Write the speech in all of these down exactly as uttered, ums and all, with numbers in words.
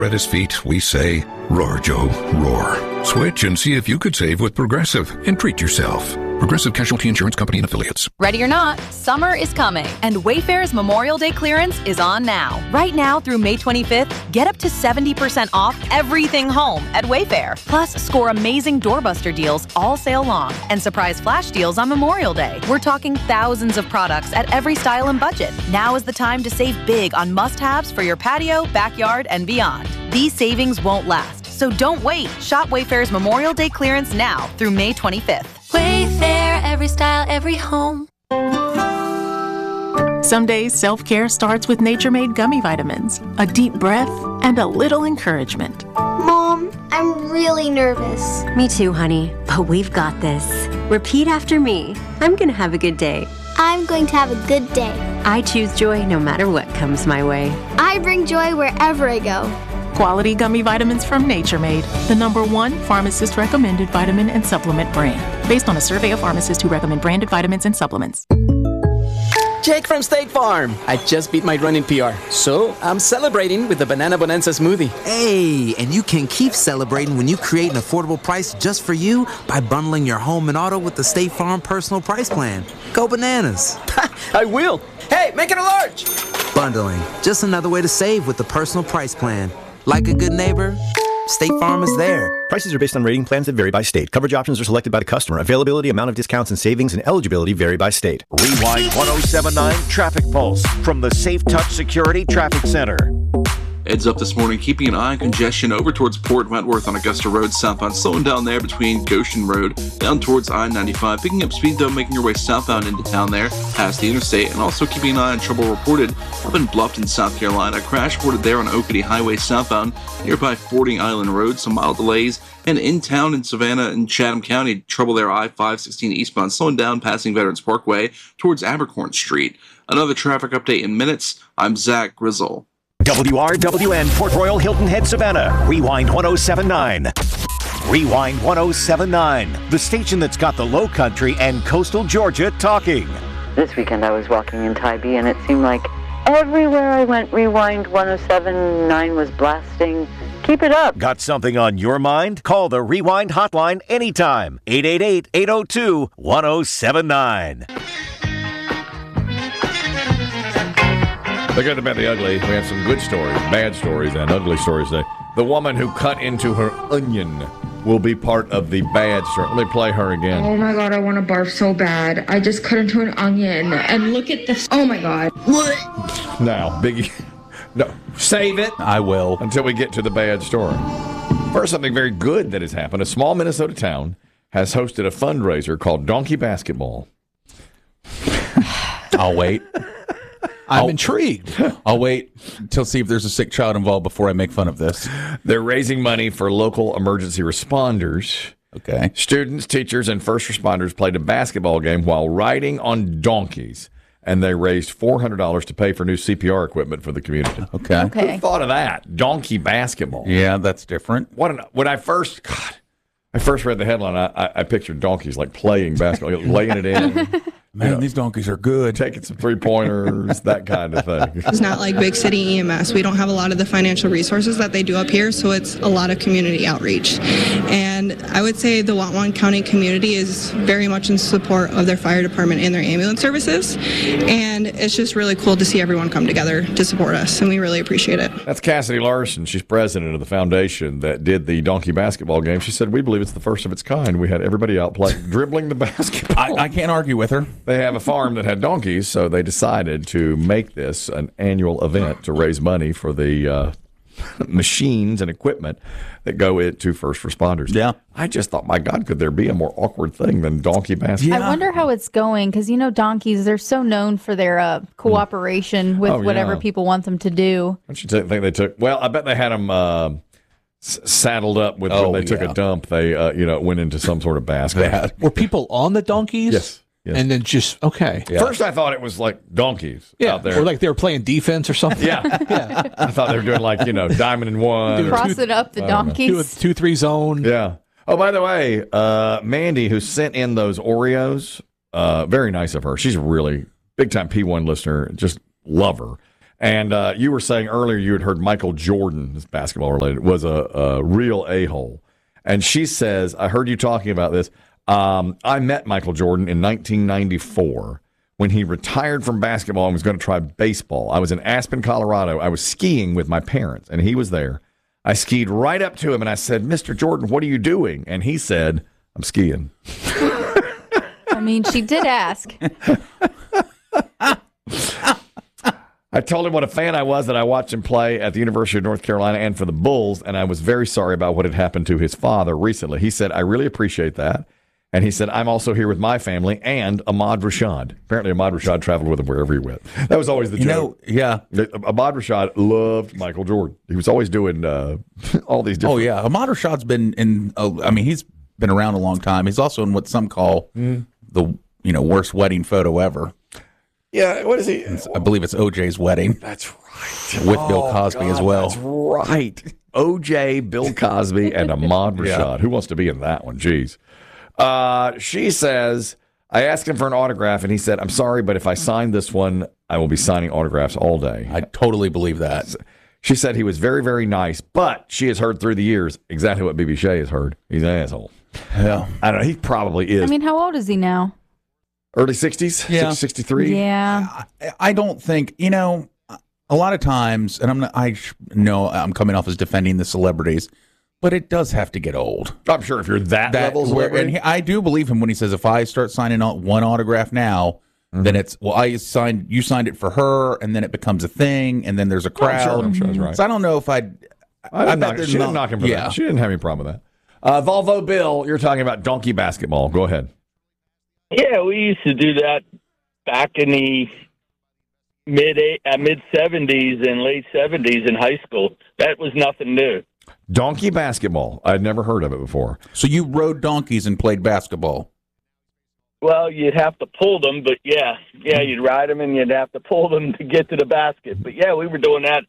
At his feet, we say, roar, Joe, roar. Switch and see if you could save with Progressive and treat yourself. Progressive Casualty Insurance Company and Affiliates. Ready or not, summer is coming, and Wayfair's Memorial Day clearance is on now. Right now through May twenty-fifth, get up to seventy percent off everything home at Wayfair. Plus, score amazing doorbuster deals all sale long and surprise flash deals on Memorial Day. We're talking thousands of products at every style and budget. Now is the time to save big on must-haves for your patio, backyard, and beyond. These savings won't last, so don't wait. Shop Wayfair's Memorial Day clearance now through May twenty-fifth. Wayfair, every style, every home. Some days, self-care starts with Nature-Made gummy vitamins, a deep breath, and a little encouragement. Mom, I'm really nervous. Me too, honey, but we've got this. Repeat after me. I'm gonna have a good day. I'm going to have a good day. I choose joy no matter what comes my way. I bring joy wherever I go. Quality gummy vitamins from Nature Made, the number one pharmacist-recommended vitamin and supplement brand. Based on a survey of pharmacists who recommend branded vitamins and supplements. Jake from State Farm. I just beat my running P R, so I'm celebrating with the Banana Bonanza smoothie. Hey, and you can keep celebrating when you create an affordable price just for you by bundling your home and auto with the State Farm Personal Price Plan. Go bananas. I will. Hey, make it a large. Bundling, just another way to save with the Personal Price Plan. Like a good neighbor, State Farm is there. Prices are based on rating plans that vary by state. Coverage options are selected by the customer. Availability, amount of discounts and savings, and eligibility vary by state. Rewind one oh seven point nine Traffic Pulse from the Safe Touch Security Traffic Center. Heads up this morning, keeping an eye on congestion over towards Port Wentworth on Augusta Road southbound, slowing down there between Goshen Road down towards I ninety-five. Picking up speed though, making your way southbound into town there past the interstate, and also keeping an eye on trouble reported up in Bluffton, South Carolina. A crash reported there on Oakity Highway southbound nearby Fording Island Road. Some mild delays, and in town in Savannah and Chatham County, trouble there I five sixteen eastbound, slowing down passing Veterans Parkway towards Abercorn Street. Another traffic update in minutes. I'm Zach Grizzle. W R W N, Port Royal, Hilton Head, Savannah. Rewind one oh seven point nine. Rewind one oh seven point nine, the station that's got the Low Country and coastal Georgia talking. This weekend I was walking in Tybee, and it seemed like everywhere I went, Rewind one oh seven point nine was blasting. Keep it up. Got something on your mind? Call the Rewind hotline anytime. eight eight eight, eight oh two, one oh seven nine. The good, the bad, the ugly. We have some good stories, bad stories, and ugly stories today. The woman who cut into her onion will be part of the bad story. Let me play her again. Oh my God, I want to barf so bad. I just cut into an onion. And look at this. Oh my God. What? Now, Biggie, no, save it. I will. Until we get to the bad story. First, something very good that has happened. A small Minnesota town has hosted a fundraiser called Donkey Basketball. I'll wait. I'm I'll, intrigued. I'll wait until see if there's a sick child involved before I make fun of this. They're raising money for local emergency responders. Okay. Students, teachers, and first responders played a basketball game while riding on donkeys, and they raised four hundred dollars to pay for new C P R equipment for the community. Okay. Okay. Who thought of that? Donkey basketball. Yeah, that's different. What an, when I first, God, I first read the headline, I, I, I pictured donkeys like playing basketball, laying it in. Man, you know, these donkeys are good. Taking some three-pointers, that kind of thing. It's not like big city E M S. We don't have a lot of the financial resources that they do up here, so it's a lot of community outreach. And I would say the Whatwan County community is very much in support of their fire department and their ambulance services. And it's just really cool to see everyone come together to support us, and we really appreciate it. That's Cassidy Larson. She's president of the foundation that did the donkey basketball game. She said, we believe it's the first of its kind. We had everybody out playing, dribbling the basketball. I, I can't argue with her. They have a farm that had donkeys, so they decided to make this an annual event to raise money for the uh, machines and equipment that go into first responders. Yeah. I just thought, my God, could there be a more awkward thing than donkey basketball? Yeah. I wonder how it's going, because, you know, donkeys, they're so known for their uh, cooperation with oh, whatever yeah. people want them to do. Don't you t- think they took, well, I bet they had them uh, s- saddled up with oh, when they took yeah. a dump. They, uh, you know, went into some sort of basket. Were people on the donkeys? Yes. Yes. And then just, okay. Yeah. First, I thought it was like donkeys yeah. out there. Or like they were playing defense or something. Yeah. yeah. I thought they were doing like, you know, diamond and one. Crossing up the donkeys. Two, two, three zone. Yeah. Oh, by the way, uh, Mandy, who sent in those Oreos, uh, very nice of her. She's a really big-time P one listener. Just love her. And uh, you were saying earlier you had heard Michael Jordan, this basketball related, was a, a real a-hole. And she says, I heard you talking about this. Um, I met Michael Jordan in nineteen ninety-four when he retired from basketball and was going to try baseball. I was in Aspen, Colorado. I was skiing with my parents, and he was there. I skied right up to him, and I said, Mister Jordan, what are you doing? And he said, I'm skiing. I mean, she did ask. I told him what a fan I was, that I watched him play at the University of North Carolina and for the Bulls, and I was very sorry about what had happened to his father recently. He said, I really appreciate that. And he said, I'm also here with my family and Ahmad Rashad. Apparently, Ahmad Rashad traveled with him wherever he went. That was always the you joke. Know, yeah. Ahmad Rashad loved Michael Jordan. He was always doing uh, all these different... Oh, yeah. Ahmad Rashad's been in, uh, I mean, he's been around a long time. He's also in what some call mm. the you know worst wedding photo ever. Yeah, what is he? It's, I believe it's O J's wedding. That's right. With oh, Bill Cosby God, as well. That's right. O J, Bill Cosby, and Ahmad Rashad. Yeah. Who wants to be in that one? Jeez. Uh, she says, I asked him for an autograph, and he said, I'm sorry, but if I sign this one, I will be signing autographs all day. I totally believe that. She said he was very, very nice, but she has heard through the years exactly what B B Shea has heard. He's an asshole. Yeah. I don't know. He probably is. I mean, how old is he now? Early sixties? Yeah. sixty-three? Yeah. I, I don't think, you know, a lot of times, and I'm not, I know I'm coming off as defending the celebrities, but it does have to get old. I'm sure if you're that, that level where, and he, I do believe him when he says, if I start signing out one autograph now, mm-hmm. then it's, well, I signed, you signed it for her, and then it becomes a thing, and then there's a crowd. Oh, I'm sure, I'm sure that's right. So I don't know if I'd, I, I bet knock, she not, didn't knock him for yeah. that. She didn't have any problem with that. Uh, Volvo Bill, you're talking about donkey basketball. Go ahead. Yeah, we used to do that back in the mid uh, mid seventies and late seventies in high school. That was nothing new. Donkey basketball. I'd never heard of it before. So you rode donkeys and played basketball? Well, you'd have to pull them, but yeah, yeah, you'd ride them and you'd have to pull them to get to the basket. But yeah, we were doing that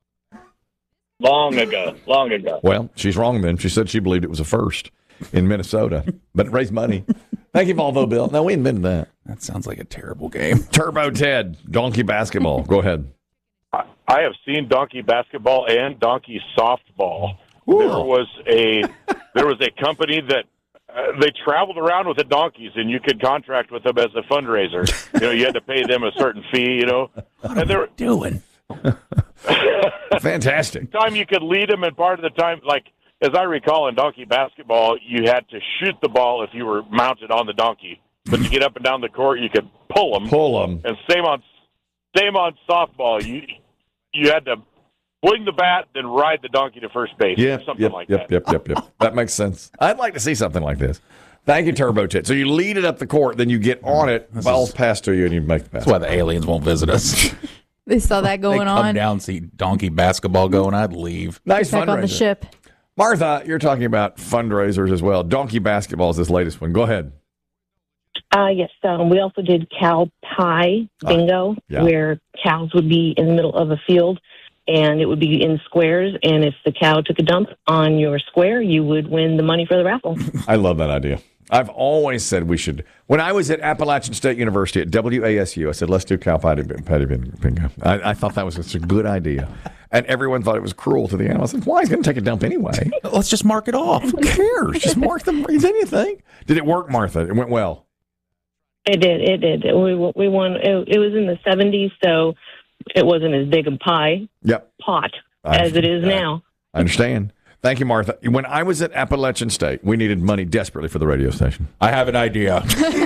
long ago, long ago. Well, she's wrong then. She said she believed it was a first in Minnesota, but it raised money. Thank you, Volvo Bill. No, we invented that. That sounds like a terrible game. Turbo Ted, donkey basketball. Go ahead. I have seen donkey basketball and donkey softball. Ooh. There was a there was a company that uh, they traveled around with the donkeys, and you could contract with them as a fundraiser. You know, you had to pay them a certain fee. You know, what and are we doing? Fantastic. Time you could lead them, and part of the time, like. As I recall, in donkey basketball, you had to shoot the ball if you were mounted on the donkey. But to get up and down the court, you could pull them. Pull them. And same on same on softball. You you had to swing the bat, then ride the donkey to first base. Yeah, something yep, like yep, that. Yep, yep, yep, yep. That makes sense. I'd like to see something like this. Thank you, Turbo Ted. So you lead it up the court, then you get on it, this balls is, pass to you, and you make the pass. That's why the aliens won't visit us. They saw that going they come on. down, see donkey basketball going, I'd leave. Nice Back fundraiser. on the ship. Martha, you're talking about fundraisers as well. Donkey basketball is this latest one. Go ahead. Uh, yes, um, we also did cow pie bingo, uh, yeah. where cows would be in the middle of a field, and it would be in squares, and if the cow took a dump on your square, you would win the money for the raffle. I love that idea. I've always said we should. When I was at Appalachian State University at W A S U, I said, let's do cow pie bingo. I, I thought that was such a good idea. And everyone thought it was cruel to the animals. I said, why? He's going to take a dump anyway. Let's just mark it off. Who cares? Just mark them. Is anything? Did it work, Martha? It went well. It did. It did. We we won. It, it was in the seventies, so it wasn't as big a pie yep. pot as it is now. I understand. Thank you, Martha. When I was at Appalachian State, we needed money desperately for the radio station. I have an idea.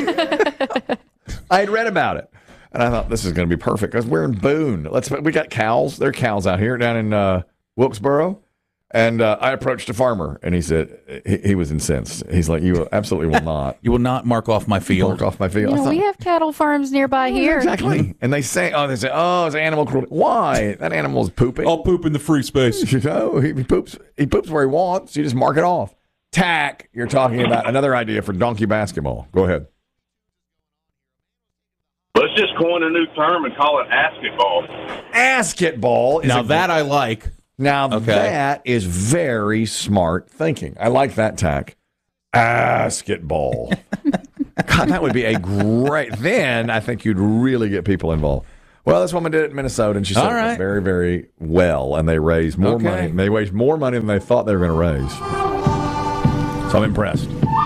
I had read about it, and I thought this is going to be perfect because we're in Boone. Let's we got cows. There are cows out here down in uh, Wilkesboro, and uh, I approached a farmer, and he said he, he was incensed. He's like, "You absolutely will not. You will not mark off my field. Mark off my field." You know, thought, we have cattle farms nearby yeah, here. Exactly. And they say, "Oh, they say, oh, it's animal cruelty. Why? That animal's pooping. I'll poop in the free space. You know, he, he poops. He poops where he wants. You just mark it off." Tack. You're talking about another idea for donkey basketball. Go ahead. Let's just coin a new term and call it asketball. Asketball. Now that I like. Now okay. that is very smart thinking. I like that tack. Asketball. God, that would be a great. Then I think you'd really get people involved. Well, this woman did it in Minnesota, and she said All it right. went very, very well, and they raised more Okay. money. They raised more money than they thought they were going to raise. So I'm impressed.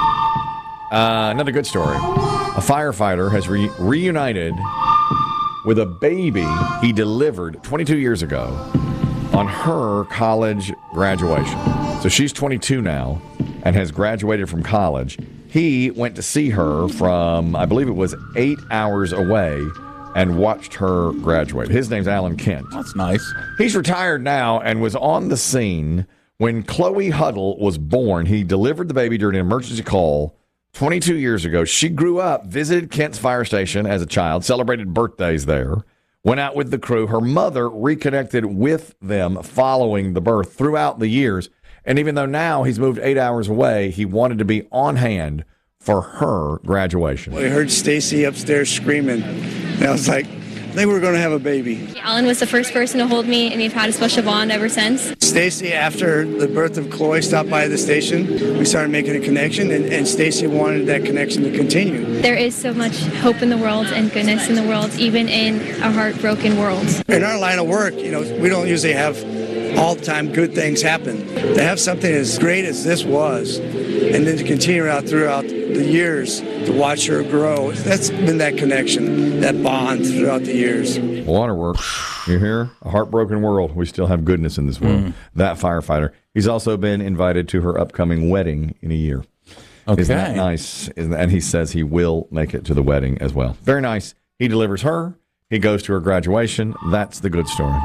Uh, another good story. A firefighter has re- reunited with a baby he delivered twenty-two years ago on her college graduation. So she's twenty-two now and has graduated from college. He went to see her from, I believe it was eight hours away, and watched her graduate. His name's Alan Kent. That's nice. He's retired now and was on the scene when Chloe Huddle was born. He delivered the baby during an emergency call twenty-two years ago. She grew up, visited Kent's fire station as a child, celebrated birthdays there, went out with the crew. Her mother reconnected with them following the birth throughout the years. And even though now he's moved eight hours away, he wanted to be on hand for her graduation. I heard Stacy upstairs screaming, and I was like, I think we're going to have a baby. Alan was the first person to hold me, and we've had a special bond ever since. Stacy, after the birth of Chloe, stopped by the station. We started making a connection, and, and Stacy wanted that connection to continue. There is so much hope in the world and goodness in the world, even in a heartbroken world. In our line of work, you know, we don't usually have all the time good things happen. To have something as great as this was, and then to continue out throughout the years to watch her grow, that's been that connection, that bond throughout the years. Waterworks, you hear? A heartbroken world. We still have goodness in this world. Mm. That firefighter. He's also been invited to her upcoming wedding in a year. Okay. Isn't that nice? Isn't that, and he says he will make it to the wedding as well. Very nice. He delivers her. He goes to her graduation. That's the good story.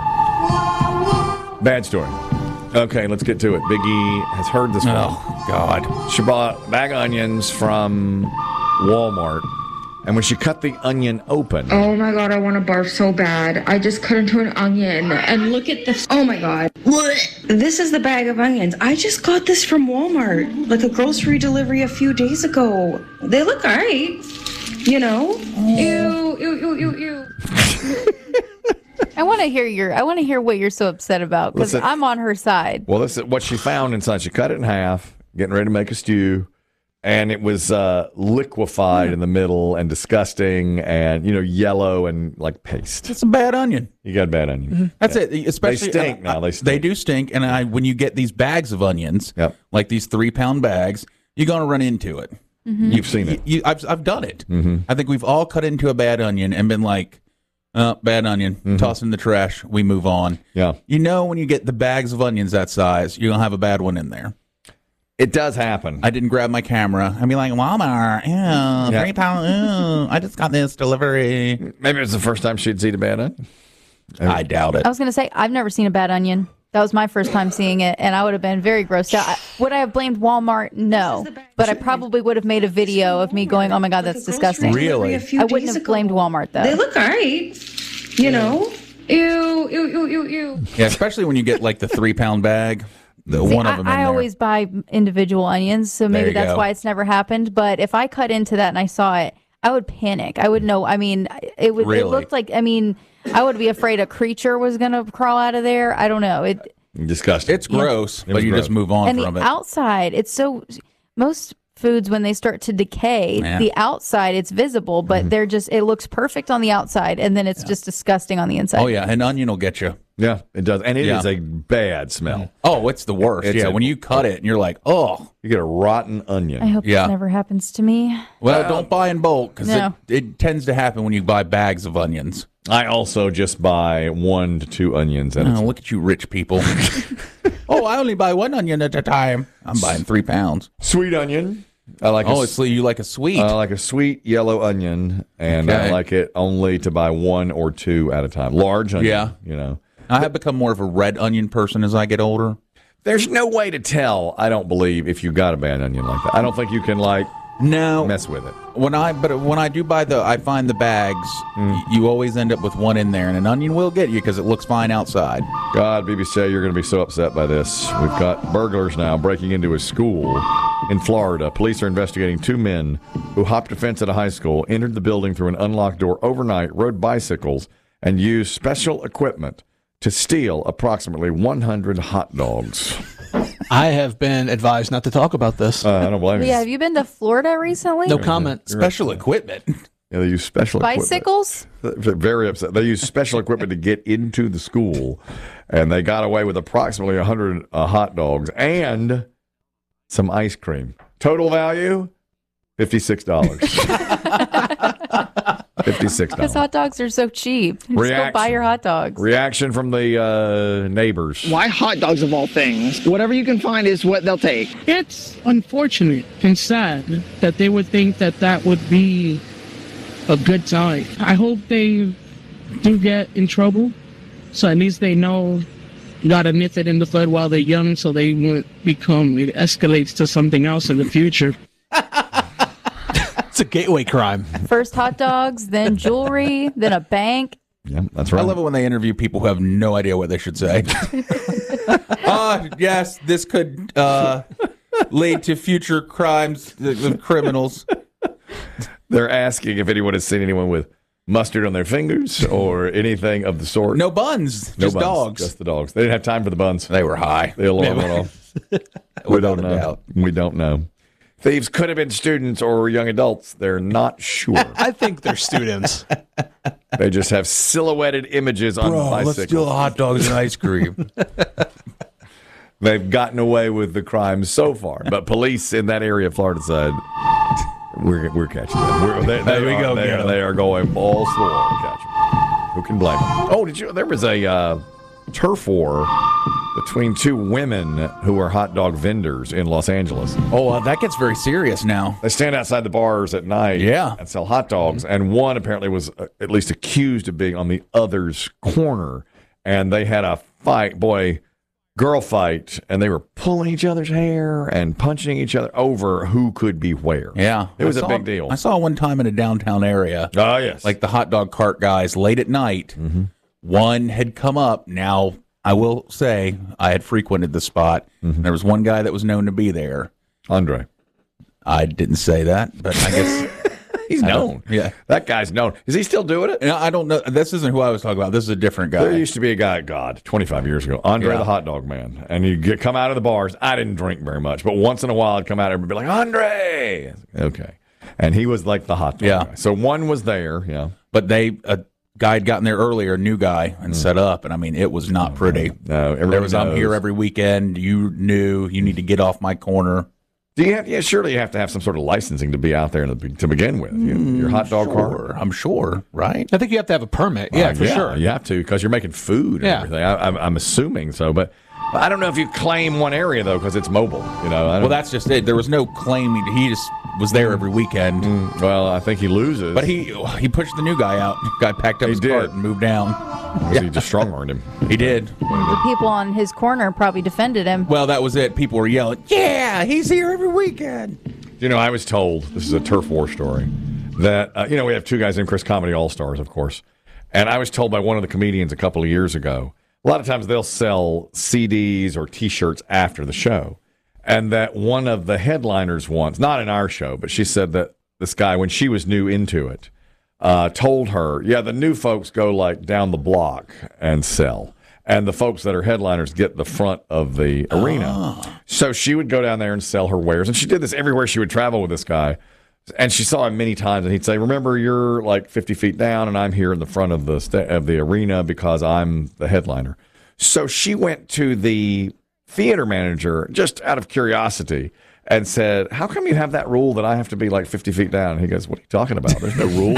Bad story. Okay, let's get to it. Biggie has heard this one. Oh, God. She bought bag onions from Walmart, and when she cut the onion open, Oh my god, I want to barf so bad. I just cut into an onion and look at this. Oh my god. This is the bag of onions. I just got this from Walmart, like a grocery delivery a few days ago. They look alright, you know. Ew, ew, ew, ew, ew. I want to hear your. I want to hear what you're so upset about because Listen. I'm on her side. well, this is what she found inside. She cut it in half, getting ready to make a stew, and it was uh, liquefied in the middle and disgusting and, you know, yellow and like paste. It's a bad onion. You got a bad onion. That's Yeah. it. Especially They stink uh, now. They uh, stink. They do stink. And I, when you get these bags of onions, Yep. like these three pound bags, you're going to run into it. Mhm. You've seen it. You, you, I've, I've done it. Mm-hmm. I think we've all cut into a bad onion and been like, oh, bad onion, Mm-hmm. toss it in the trash, we move on. Yeah. You know, when you get the bags of onions that size, you're going to have a bad one in there. It does happen. I didn't grab my camera. I'd be like, Walmart, ew, Yeah. three pound, ew, I just got this delivery. Maybe it was the first time she'd seen a bad onion. I doubt it. I was going to say I've never seen a bad onion. That was my first time seeing it, and I would have been very grossed out. I- Would I have blamed Walmart? No, but I probably would have made a video of me going, "Oh my god, that's disgusting." Really? A few I wouldn't days have ago. blamed Walmart though. They look alright, you know. Ew, ew, ew, ew, ew. Yeah, especially when you get like the three pound bag, the See, one I, of them in I there. always buy individual onions, so maybe you that's go. why it's never happened. But if I cut into that and I saw it, I would panic. I would know. I mean, it would. It Really? looked like. I mean, I would be afraid a creature was going to crawl out of there. I don't know. It Disgusting. It's gross, It but was you gross. just move on and from the it. outside, it's so. Most foods, when they start to decay, Yeah. the outside it's visible, but they're just. It looks perfect on the outside, and then it's just disgusting on the inside. Oh yeah, an onion will get you. Yeah, it does. And it is Yeah. a bad smell. Oh, it's the worst. It's yeah, a- when you cut it and you're like, oh, You get a rotten onion. I hope Yeah. this never happens to me. well, don't buy in bulk because No. it, it tends to happen when you buy bags of onions. I also just buy one to two onions at a Oh, time. look at you, rich people. oh, I only buy one onion at a time. I'm buying three pounds. Sweet onion. I like. Oh, a, it's you like a sweet. I like a sweet yellow onion, and I Okay. like it only to buy one or two at a time. Large onion. Yeah. You know. I have become more of a red onion person as I get older. There's no way to tell, I don't believe, if you got a bad onion like that. I don't think you can, like, No, mess with it. when I but when I do buy the, I find the bags. y- You always end up with one in there, and an onion will get you because it looks fine outside. God, B B C, you're going to be so upset by this. We've got burglars now breaking into a school in Florida. Police are investigating two men who hopped a fence at a high school, entered the building through an unlocked door overnight, rode bicycles, and used special equipment to steal approximately one hundred hot dogs. I have been advised not to talk about this. Uh, I don't blame you. Yeah, have you been to Florida recently? No comment. Special equipment. Yeah, they use special Bicycles? equipment. Very upset. They use special equipment to get into the school, and they got away with approximately one hundred uh, hot dogs and some ice cream. Total value, fifty-six dollars. fifty-six dollars. Because hot dogs are so cheap. Just Reaction. go buy your hot dogs. Reaction from the uh, neighbors. Why hot dogs of all things? Whatever you can find is what they'll take. It's unfortunate and sad that they would think that that would be a good time. I hope they do get in trouble, so at least they know you gotta nip it in the bud while they're young, so they won't become, it escalates to something else in the future. It's a gateway crime. First hot dogs, then jewelry, then a bank. Yeah, that's right. I love it when they interview people who have no idea what they should say. uh, yes, this could uh, lead to future crimes of criminals. They're asking if anyone has seen anyone with mustard on their fingers or anything of the sort. No buns, No just buns, dogs. Just the dogs. They didn't have time for the buns. They were high. They alarm went off. We don't a know. doubt. We don't know. Thieves could have been students or young adults. They're not sure. I think they're students. They just have silhouetted images on Bro, bicycles. let's steal hot dogs and ice cream. They've gotten away with the crime so far, but police in that area of Florida said, "We're we're catching them. We're, they, they There we are, go, They, get 'em. they are going balls to the wall to catch them. Who can blame them?" Oh, did you? There was a uh, turf war between two women who are hot dog vendors in Los Angeles. Oh, uh, that gets very serious now. They stand outside the bars at night, Yeah. and sell hot dogs. And one apparently was uh, at least accused of being on the other's corner, and they had a fight. Boy. Girl fight, and they were pulling each other's hair and punching each other over who could be where. Yeah. It was I a saw- big deal. I saw one time in a downtown area. Oh, yes. Like the hot dog cart guys late at night. Mm-hmm. One had come up. Now, I will say I had frequented the spot. Mm-hmm. There was one guy that was known to be there. Andre. I didn't say that, but I guess He's I known. don't- Yeah. That guy's known. Is he still doing it? No, I don't know. This isn't who I was talking about. This is a different guy. There used to be a guy, God, twenty-five years ago, Andre Yeah. the hot dog man. And you get come out of the bars. I didn't drink very much, but once in a while I'd come out and be like, Andre. Okay. And he was like the hot dog Yeah. guy. So one was there, yeah. But they, a guy had gotten there earlier, a new guy, and set up. And I mean, it was not pretty. No, everybody There was, I'm knows. here every weekend. You knew you need to get off my corner. Do you have? Yeah, surely you have to have some sort of licensing to be out there to, to begin with. You, your hot dog sure. cart. I'm sure, right? I think you have to have a permit. Yeah, Uh, for sure. You have to because you're making food and Yeah. everything. I, I'm, I'm assuming so, but I don't know if you claim one area though because it's mobile. You know. I don't, Well, that's just it. There was no claim. He, he just was there every weekend. Mm, well, I think he loses. But he he pushed the new guy out. Guy packed up He his did. cart and moved down. He just strong armed him. He did. The people on his corner probably defended him. Well, that was it. People were yelling, "Yeah, he's here every weekend." You know, I was told this is a turf war story that uh, you know we have two guys in Chris Comedy All Stars, of course, and I was told by one of the comedians a couple of years ago. A lot of times they'll sell C Ds or T-shirts after the show, and that one of the headliners once, not in our show, but she said that this guy, when she was new into it, uh, told her, "Yeah, the new folks go like down the block and sell." And the folks that are headliners get the front of the arena. So she would go down there and sell her wares. And she did this everywhere she would travel with this guy. And she saw him many times. And he'd say, remember, you're like fifty feet down and I'm here in the front of the sta- of the arena because I'm the headliner. So she went to the theater manager just out of curiosity and said, how come you have that rule that I have to be like fifty feet down? And he goes, what are you talking about? There's no rule.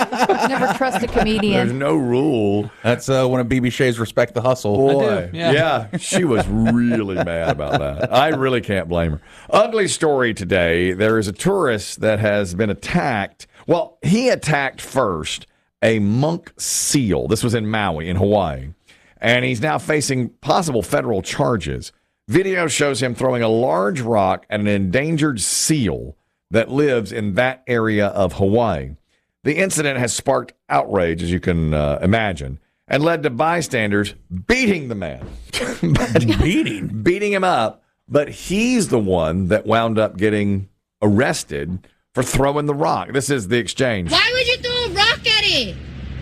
Never trust a There's comedian. no rule. That's uh, one of B B Shay's Respect the Hustle. Boy, Yeah. yeah. She was really mad about that. I really can't blame her. Ugly story today. There is a tourist that has been attacked. Well, he attacked first a monk seal. This was in Maui, in Hawaii. And he's now facing possible federal charges. Video shows him throwing a large rock at an endangered seal that lives in that area of Hawaii. The incident has sparked outrage, as you can uh, imagine, and led to bystanders beating the man. Beating? Beating him up. But he's the one that wound up getting arrested for throwing the rock. This is the exchange. Why would you throw a rock at it?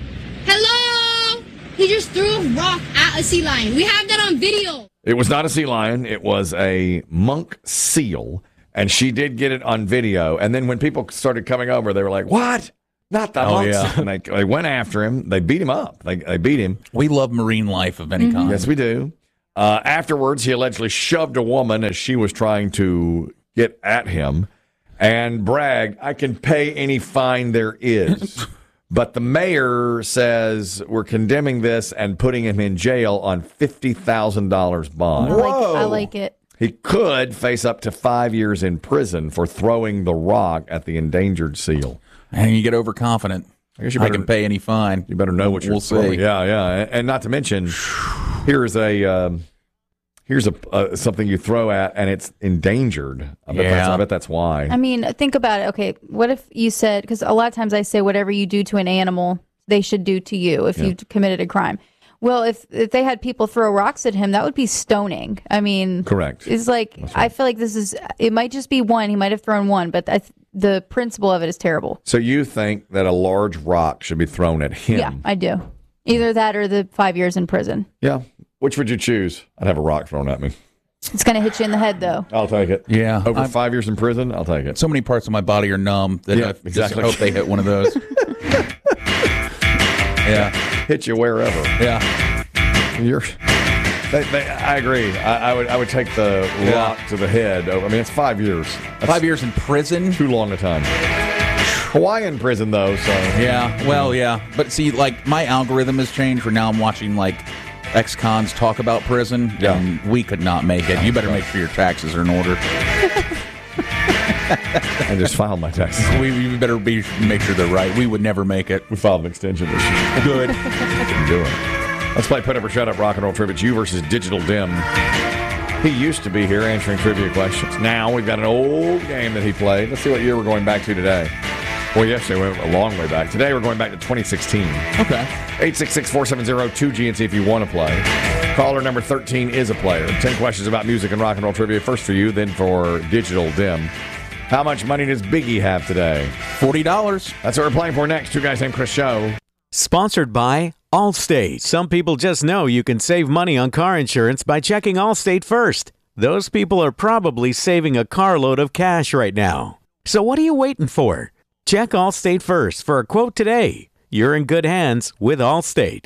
Hello? He just threw a rock at a sea lion. We have that on video. It was not a sea lion. It was a monk seal. And she did get it on video. And then when people started coming over, they were like, what? Not the Oh, hunks. yeah. And they, they went after him. They beat him up. They, they beat him. We love marine life of any Mm-hmm. kind. Yes, we do. Uh, afterwards, he allegedly shoved a woman as she was trying to get at him and bragged, I can pay any fine there is. But the mayor says we're condemning this and putting him in jail on fifty thousand dollars bond. I like, I like it. He could face up to five years in prison for throwing the rock at the endangered seal. And you get overconfident. I guess you I better, can pay any fine. You better know what you're We'll throwing. see. Yeah, yeah. And, and not to mention, here's a um, here's a uh, something you throw at, and it's endangered. I bet, Yeah. that's, I bet that's why. I mean, think about it. Okay, what if you said, because a lot of times I say whatever you do to an animal, they should do to you if Yeah. you've committed a crime. Well, if if they had people throw rocks at him, that would be stoning. I mean, Correct. It's like, I feel like this is, it might just be one. He might have thrown one, but I th- the principle of it is terrible. So you think that a large rock should be thrown at him? Yeah, I do. Either that or the five years in prison. Yeah. Which would you choose? I'd have a rock thrown at me. It's going to hit you in the head, though. I'll take it. Yeah. Over I'm- five years in prison, I'll take it. So many parts of my body are numb that Yeah, I just exactly. hope they hit one of those. Yeah. Hit you wherever. Yeah. You're. They, they, I agree. I, I would. I would take the Yeah. rock to the head. I mean, it's five years. That's Five years in prison? too long a time. Hawaiian prison, though. So Yeah. Well, yeah. But see, like, my algorithm has changed where now I'm watching, like, ex-cons talk about prison, Yeah. and we could not make it. You better make sure your taxes are in order. I just filed my taxes. We, we better be make sure they're right. We would never make it. We filed an extension this year. Good. Didn't do it. Let's play Put Up or Shut Up Rock and Roll Trivia. It's you versus Digital Dim. He used to be here answering trivia questions. Now we've got an old game that he played. Let's see what year we're going back to today. Well, yesterday we went a long way back. Today we're going back to twenty sixteen. Okay. eight six six, four seven zero, two G and see if you want to play. Caller number thirteen is a player. ten questions about music and rock and roll trivia. First for you, then for Digital Dim. How much money does Biggie have today? forty dollars. That's what we're playing for next. Two Guys Named Chris Show. Sponsored by Allstate. Some people just know you can save money on car insurance by checking Allstate first. Those people are probably saving a carload of cash right now. So what are you waiting for? Check Allstate first for a quote today. You're in good hands with Allstate.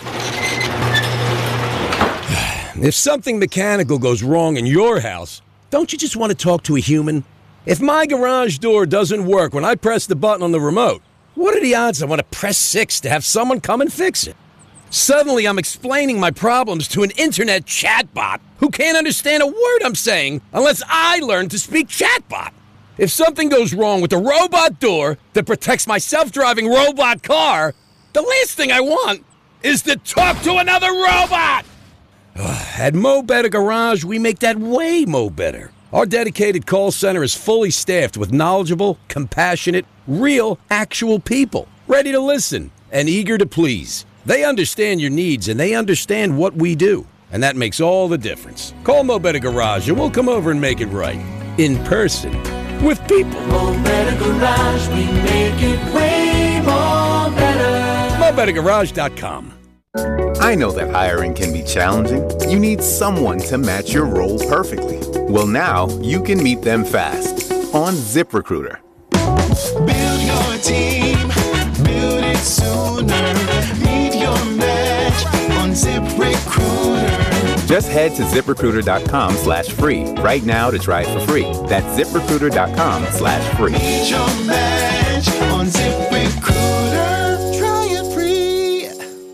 If something mechanical goes wrong in your house, don't you just want to talk to a human? If my garage door doesn't work when I press the button on the remote, what are the odds I want to press six to have someone come and fix it? Suddenly, I'm explaining my problems to an internet chatbot who can't understand a word I'm saying unless I learn to speak chatbot. If something goes wrong with the robot door that protects my self-driving robot car, the last thing I want is to talk to another robot! At Mo Better Garage, we make that way mo better. Our dedicated call center is fully staffed with knowledgeable, compassionate, real, actual people, ready to listen and eager to please. They understand your needs and they understand what we do, and that makes all the difference. Call Mo Better Garage and we'll come over and make it right. In person. With people. Mo Better Garage, we make it way more better. Mo Better Garage dot com. I know that hiring can be challenging. You need someone to match your role perfectly. Well, now you can meet them fast on ZipRecruiter. Build your team, build it sooner. Meet your match on ZipRecruiter. Just head to ZipRecruiter.com slash free right now to try it for free. That's ZipRecruiter.com slash free. Meet your match on ZipRecruiter. Try it free.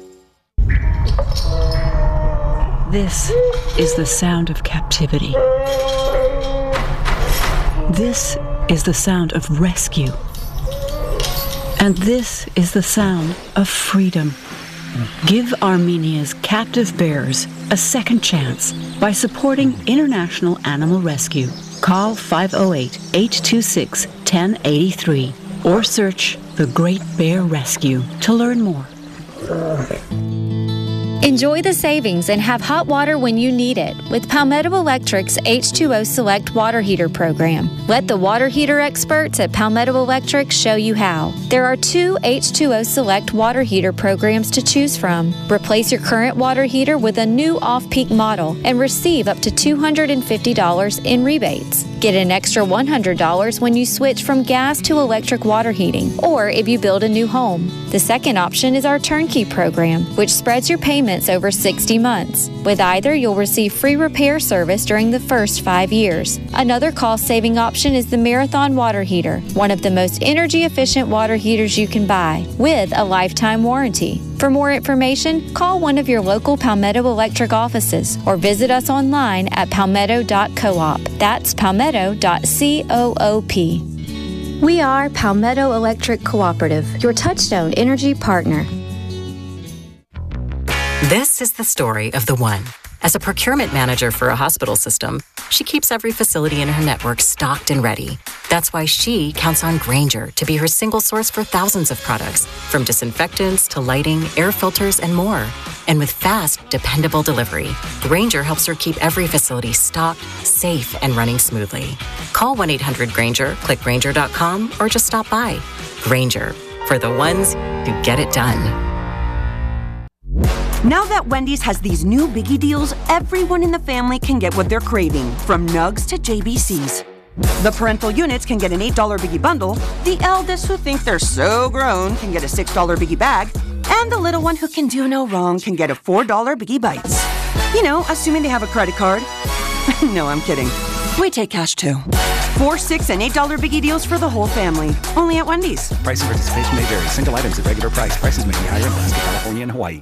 This is the sound of captivity. This is the sound of rescue. And this is the sound of freedom. Give Armenia's captive bears a second chance by supporting International Animal Rescue. Call five oh eight, eight two six, one oh eight three or search The Great Bear Rescue to learn more. Enjoy the savings and have hot water when you need it with Palmetto Electric's H two O Select Water Heater program. Let the water heater experts at Palmetto Electric show you how. There are two H two O Select water heater programs to choose from. Replace your current water heater with a new off-peak model and receive up to two hundred fifty dollars in rebates. Get an extra one hundred dollars when you switch from gas to electric water heating or if you build a new home. The second option is our turnkey program, which spreads your payments over sixty months. With either, you'll receive free repair service during the first five years. Another cost-saving option is the Marathon Water Heater, one of the most energy-efficient water heaters you can buy, with a lifetime warranty. For more information, call one of your local Palmetto Electric offices or visit us online at palmetto dot coop. That's palmetto dot coop. We are Palmetto Electric Cooperative, your Touchstone Energy partner. This is the story of the one. As a procurement manager for a hospital system, she keeps every facility in her network stocked and ready. That's why she counts on Grainger to be her single source for thousands of products, from disinfectants to lighting, air filters, and more. And with fast, dependable delivery, Grainger helps her keep every facility stocked, safe, and running smoothly. Call one eight hundred Grainger, click Grainger dot com, or just stop by. Grainger, for the ones who get it done. Now that Wendy's has these new biggie deals, everyone in the family can get what they're craving, from nugs to J B Cs. The parental units can get an eight dollar biggie bundle, the eldest who think they're so grown can get a six dollar biggie bag, and the little one who can do no wrong can get a four dollar biggie bites. You know, assuming they have a credit card. No, I'm kidding. We take cash too. Four, six, and eight dollar biggie deals for the whole family. Only at Wendy's. Price and participation may vary. Single items at regular price. Prices may be higher in Alaska, California, and Hawaii.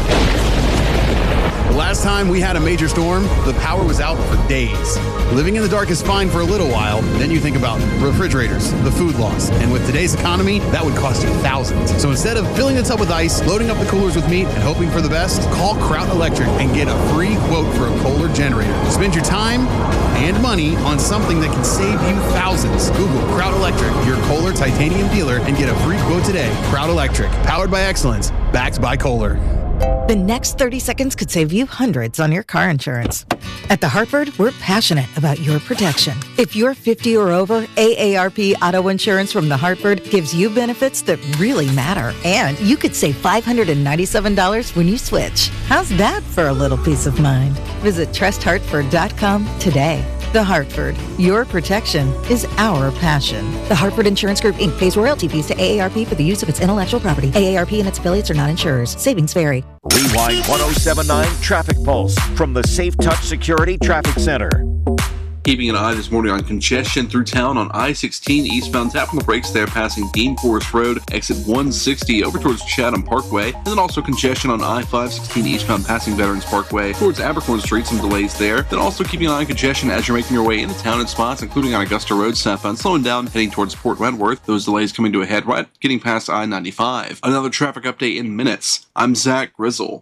The last time we had a major storm, the power was out for days. Living in the dark is fine for a little while, then you think about refrigerators, the food loss, and with today's economy, that would cost you thousands. So instead of filling the tub with ice, loading up the coolers with meat, and hoping for the best, call Kraut Electric and get a free quote for a Kohler generator. Spend your time and money on something that can save you thousands. Google Kraut Electric, your Kohler titanium dealer, and get a free quote today. Kraut Electric, powered by excellence, backed by Kohler. The next thirty seconds could save you hundreds on your car insurance. At The Hartford, we're passionate about your protection. If you're fifty or over, A A R P Auto Insurance from The Hartford gives you benefits that really matter. And you could save five hundred ninety-seven dollars when you switch. How's that for a little peace of mind? Visit trust hartford dot com today. The Hartford, your protection is our passion. The Hartford Insurance Group, Incorporated pays royalty fees to A A R P for the use of its intellectual property. A A R P and its affiliates are not insurers. Savings vary. Rewind one oh seven point nine Traffic Pulse from the Safe Touch Security Traffic Center. Keeping an eye this morning on congestion through town on I sixteen eastbound. Tapping the brakes there passing Dean Forest Road, exit one sixty over towards Chatham Parkway, and then also congestion on I five sixteen eastbound passing Veterans Parkway towards Abercorn Street, some delays there. Then also keeping an eye on congestion as you're making your way into town in spots, including on Augusta Road, southbound, slowing down, heading towards Port Wentworth. Those delays coming to a head right getting past I ninety-five. Another traffic update in minutes. I'm Zach Grizzle.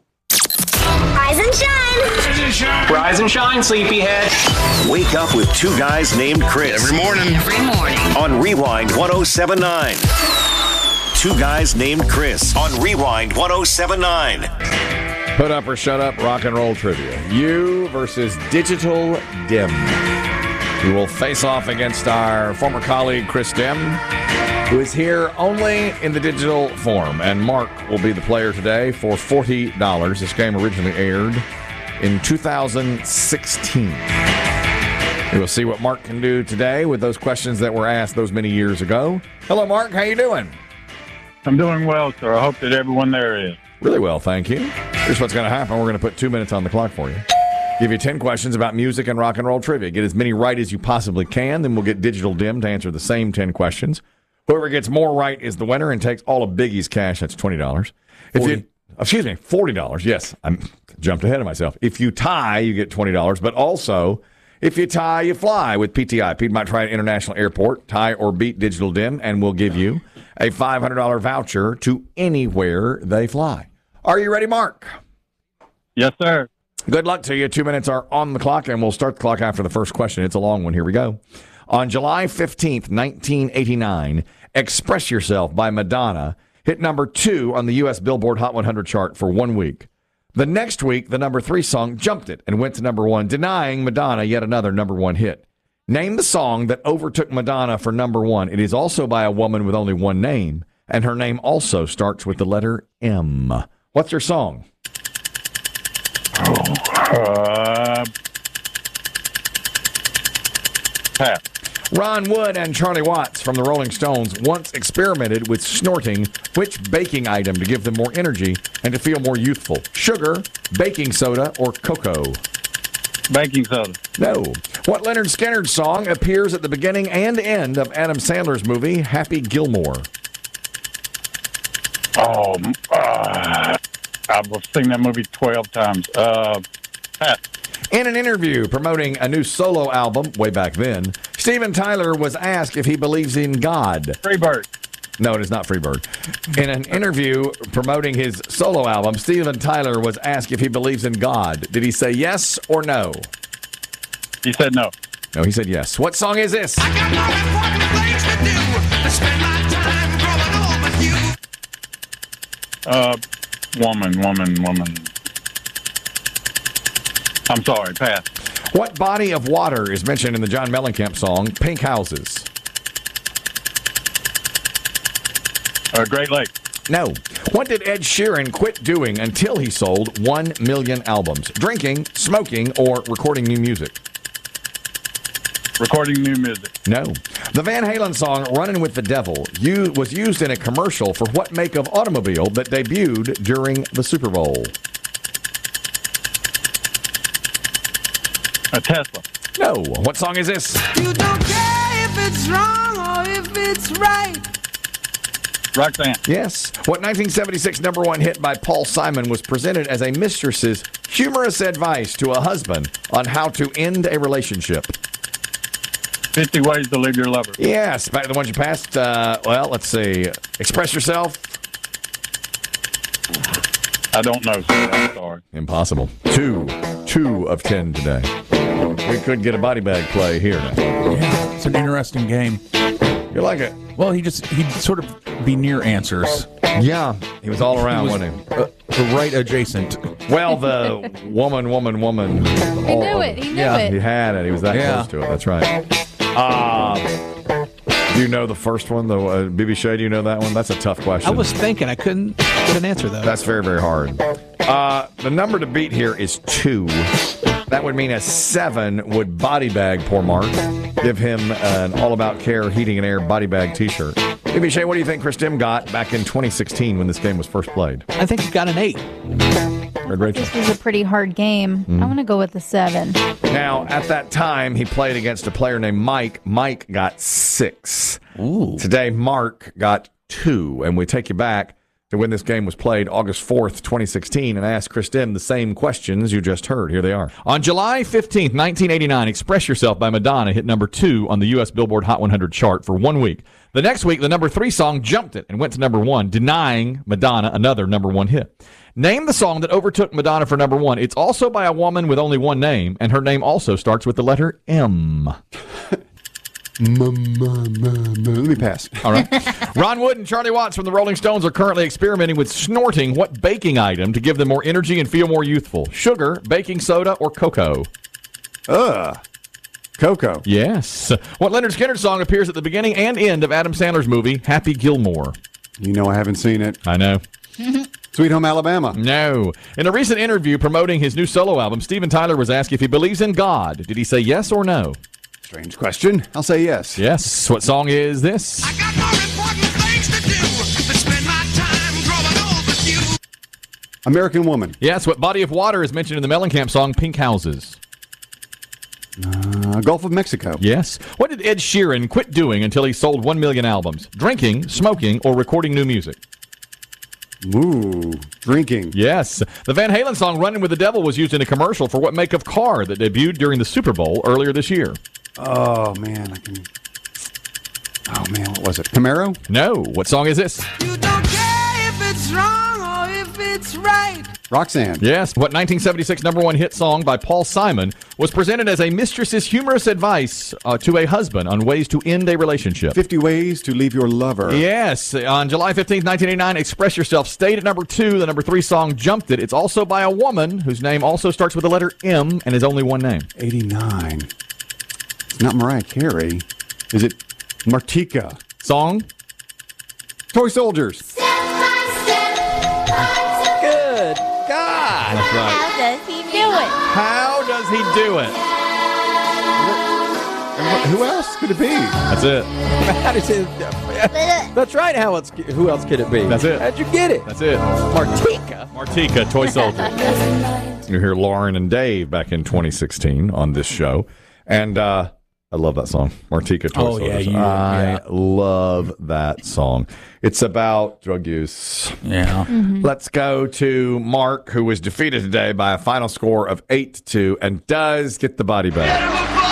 Rise and shine. Rise and shine. Rise and shine, sleepyhead. Wake up with two guys named Chris. Every morning. Every morning. On Rewind one oh seven point nine. Two guys named Chris on Rewind one oh seven point nine. Put up or shut up, rock and roll trivia. You versus Digital Dim. We will face off against our former colleague, Chris Dim, who is here only in the digital form. And Mark will be the player today for forty dollars. This game originally aired in two thousand sixteen. We will see what Mark can do today with those questions that were asked those many years ago. Hello, Mark. How you doing? I'm doing well, sir. I hope that everyone there is. Really well, thank you. Here's what's going to happen. We're going to put two minutes on the clock for you. Give you ten questions about music and rock and roll trivia. Get as many right as you possibly can, then we'll get Digital Dim to answer the same ten questions. Whoever gets more right is the winner and takes all of Biggie's cash. That's twenty dollars. If you, excuse me, forty dollars. Yes, I jumped ahead of myself. If you tie, you get twenty dollars. But also, if you tie, you fly with P T I, Piedmont Triad International Airport. Tie or beat Digital Dim, and we'll give you a five hundred dollars voucher to anywhere they fly. Are you ready, Mark? Yes, sir. Good luck to you. Two minutes are on the clock, and we'll start the clock after the first question. It's a long one. Here we go. On July fifteenth, nineteen eighty-nine, Express Yourself by Madonna hit number two on the U S Billboard Hot one hundred chart for one week. The next week, the number three song jumped it and went to number one, denying Madonna yet another number one hit. Name the song that overtook Madonna for number one. It is also by a woman with only one name, and her name also starts with the letter M. What's her song? Uh, pass. Ron Wood and Charlie Watts from the Rolling Stones once experimented with snorting which baking item to give them more energy and to feel more youthful? Sugar, baking soda, or cocoa? Baking soda. No. What Leonard Skinner song appears at the beginning and end of Adam Sandler's movie Happy Gilmore? Oh, uh, I've seen that movie twelve times. Uh, pass. In an interview promoting a new solo album way back then, Steven Tyler was asked if he believes in God. Freebird. No, it is not Freebird. In an interview promoting his solo album, Steven Tyler was asked if he believes in God. Did he say yes or no? He said no. No, he said yes. What song is this? I got more important things to do than spend my time growing old with you. Uh, woman, woman, woman. I'm sorry, pass. What body of water is mentioned in the John Mellencamp song Pink Houses? Uh, Great Lake. No. What did Ed Sheeran quit doing until he sold one million albums? Drinking, smoking, or recording new music? Recording new music. No. The Van Halen song Runnin' with the Devil you, was used in a commercial for what make of automobile that debuted during the Super Bowl? A Tesla. No. What song is this? You don't care if it's wrong or if it's right. Roxanne. Yes. What nineteen seventy-six number one hit by Paul Simon was presented as a mistress's humorous advice to a husband on how to end a relationship? fifty Ways to Leave Your Lover. Yes. Back to the ones you passed. Uh, well, let's see. Express Yourself. I don't know, sir. I'm sorry. Impossible. Two. Two of ten today. We could get a body bag play here now. Yeah, it's an interesting game. You like it? Well, he just, he'd sort of be near answers. Yeah, he was all around, he was, wasn't he? Uh, right adjacent. Well, the woman, woman, woman. He knew it. He knew yeah, it. he had it. He was that Yeah. close to it. That's right. Uh, do you know the first one? The uh, B B Shea, do you know that one? That's a tough question. I was thinking I couldn't get an answer though. That's very, very hard. Uh, the number to beat here is two. That would mean a seven would body bag poor Mark. Give him an All About Care Heating and Air body bag t-shirt. B B Shea, what do you think Chris Dim got back in twenty sixteen when this game was first played? I think he got an eight. Red Rachel. This was a pretty hard game. Mm. I'm going to go with the seven. Now, at that time, he played against a player named Mike. Mike got six. Ooh. Today, Mark got two. And we take you back to when this game was played, August fourth, twenty sixteen, and ask Chris Dim the same questions you just heard. Here they are. On July fifteenth, nineteen eighty-nine, Express Yourself by Madonna hit number two on the U S Billboard Hot one hundred chart for one week. The next week, the number three song jumped it and went to number one, denying Madonna another number one hit. Name the song that overtook Madonna for number one. It's also by a woman with only one name, and her name also starts with the letter M. Let me pass. All right. Ron Wood and Charlie Watts from the Rolling Stones are currently experimenting with snorting what baking item to give them more energy and feel more youthful? Sugar, baking soda, or cocoa? Ugh. Cocoa. Yes. What Leonard Skinner song appears at the beginning and end of Adam Sandler's movie, Happy Gilmore? You know I haven't seen it. I know. Sweet Home Alabama. No. In a recent interview promoting his new solo album, Steven Tyler was asked if he believes in God. Did he say yes or no? Strange question. I'll say yes. Yes. What song is this? I got more important things to do than spend my time growing old with you. American Woman. Yes. What body of water is mentioned in the Mellencamp song Pink Houses? Uh, Gulf of Mexico. Yes. What did Ed Sheeran quit doing until he sold one million albums? Drinking, smoking, or recording new music? Ooh, drinking. Yes. The Van Halen song Runnin' with the Devil was used in a commercial for what make of car that debuted during the Super Bowl earlier this year? Oh, man. I can. Oh, man. What was it? Camaro? No. What song is this? You don't care if it's wrong or if it's right. Roxanne. Yes, what nineteen seventy-six number one hit song by Paul Simon was presented as a mistress's humorous advice uh, to a husband on ways to end a relationship? fifty Ways to Leave Your Lover. Yes, on July fifteenth, nineteen eighty-nine, Express Yourself stayed at number two. The number three song jumped it. It's also by a woman whose name also starts with the letter M and is only one name. eighty-nine. It's not Mariah Carey. Is it Martika? Song? Toy Soldiers. Good God. That's right. How does he do it? How does he do it? Who else could it be? That's it. How does it? That's right. How else? Who else could it be? That's it. How'd you get it? That's it. Martika. Martika, Toy Soldier. You hear Lauren and Dave back in twenty sixteen on this show. And uh, I love that song, Martika, Toy Oh, Soldier. yeah, you- I yeah. love that song. It's about drug use. Yeah. Mm-hmm. Let's go to Mark, who was defeated today by a final score of eight to two and does get the body bag.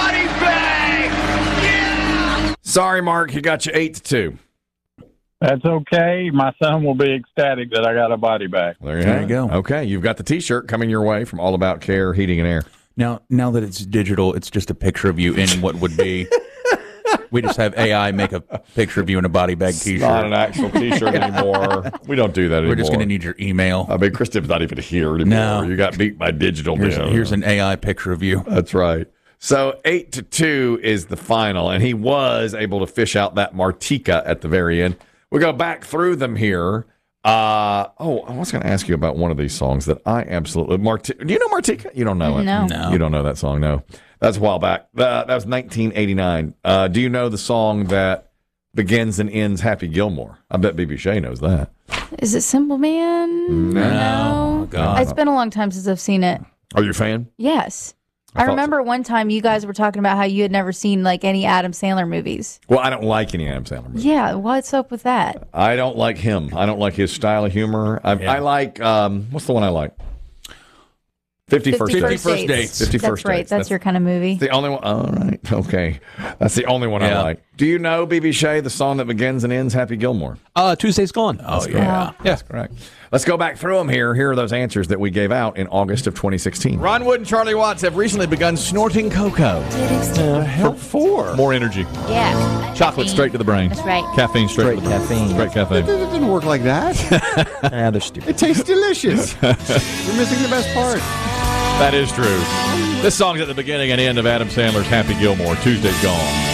Sorry, Mark, you got you eight to two. That's okay. My son will be ecstatic that I got a body back. There you, There you go. Okay, you've got the T-shirt coming your way from All About Care, Heating and Air. Now, now that it's digital, it's just a picture of you in what would be. We just have A I make a picture of you in a body bag T-shirt. It's not an actual T-shirt anymore. We don't do that anymore. We're just going to need your email. I mean, Kristen not even here anymore. No. You got beat by digital. Here's, man. here's an A I picture of you. That's right. So eight to two is the final, and he was able to fish out that Martika at the very end. We go back through them here. Uh, oh, I was going to ask you about one of these songs that I absolutely Marti- Do you know Martika? You don't know it. No. No. You don't know that song. No, that's a while back. Uh, that was nineteen eighty-nine. Uh, do you know the song that begins and ends Happy Gilmore? I bet B B Shea knows that. Is it Simple Man? No. No. Oh, God. It's been a long time since I've seen it. Are you a fan? Yes. I I, thought remember one time you guys were talking about how you had never seen like any Adam Sandler movies. Well, I don't like any Adam Sandler movies. Yeah, what's up with that? I don't like him. I don't like his style of humor. I, I like, um, what's the one I like? fifty-first Dates. fifty-first Dates. fifty-first That's right. Dates. That's, your kind of movie. the only one. All right. Okay. That's the only one I Yeah. like. Do you know, B B Shea, the song that begins and ends Happy Gilmore? Uh, Tuesday's Gone. Oh, yeah. That's correct. Let's go back through them here. Here are those answers that we gave out in August of twenty sixteen. Ron Wood and Charlie Watts have recently begun snorting cocoa. Hell for? More energy. Yeah. Chocolate straight to the brain. That's right. Caffeine straight, Straight to the brain. caffeine. Straight caffeine. It didn't work like that. Ah, they're stupid. It tastes delicious. You're missing the best part. That is true. This song's at the beginning and end of Adam Sandler's Happy Gilmore. Tuesday's Gone.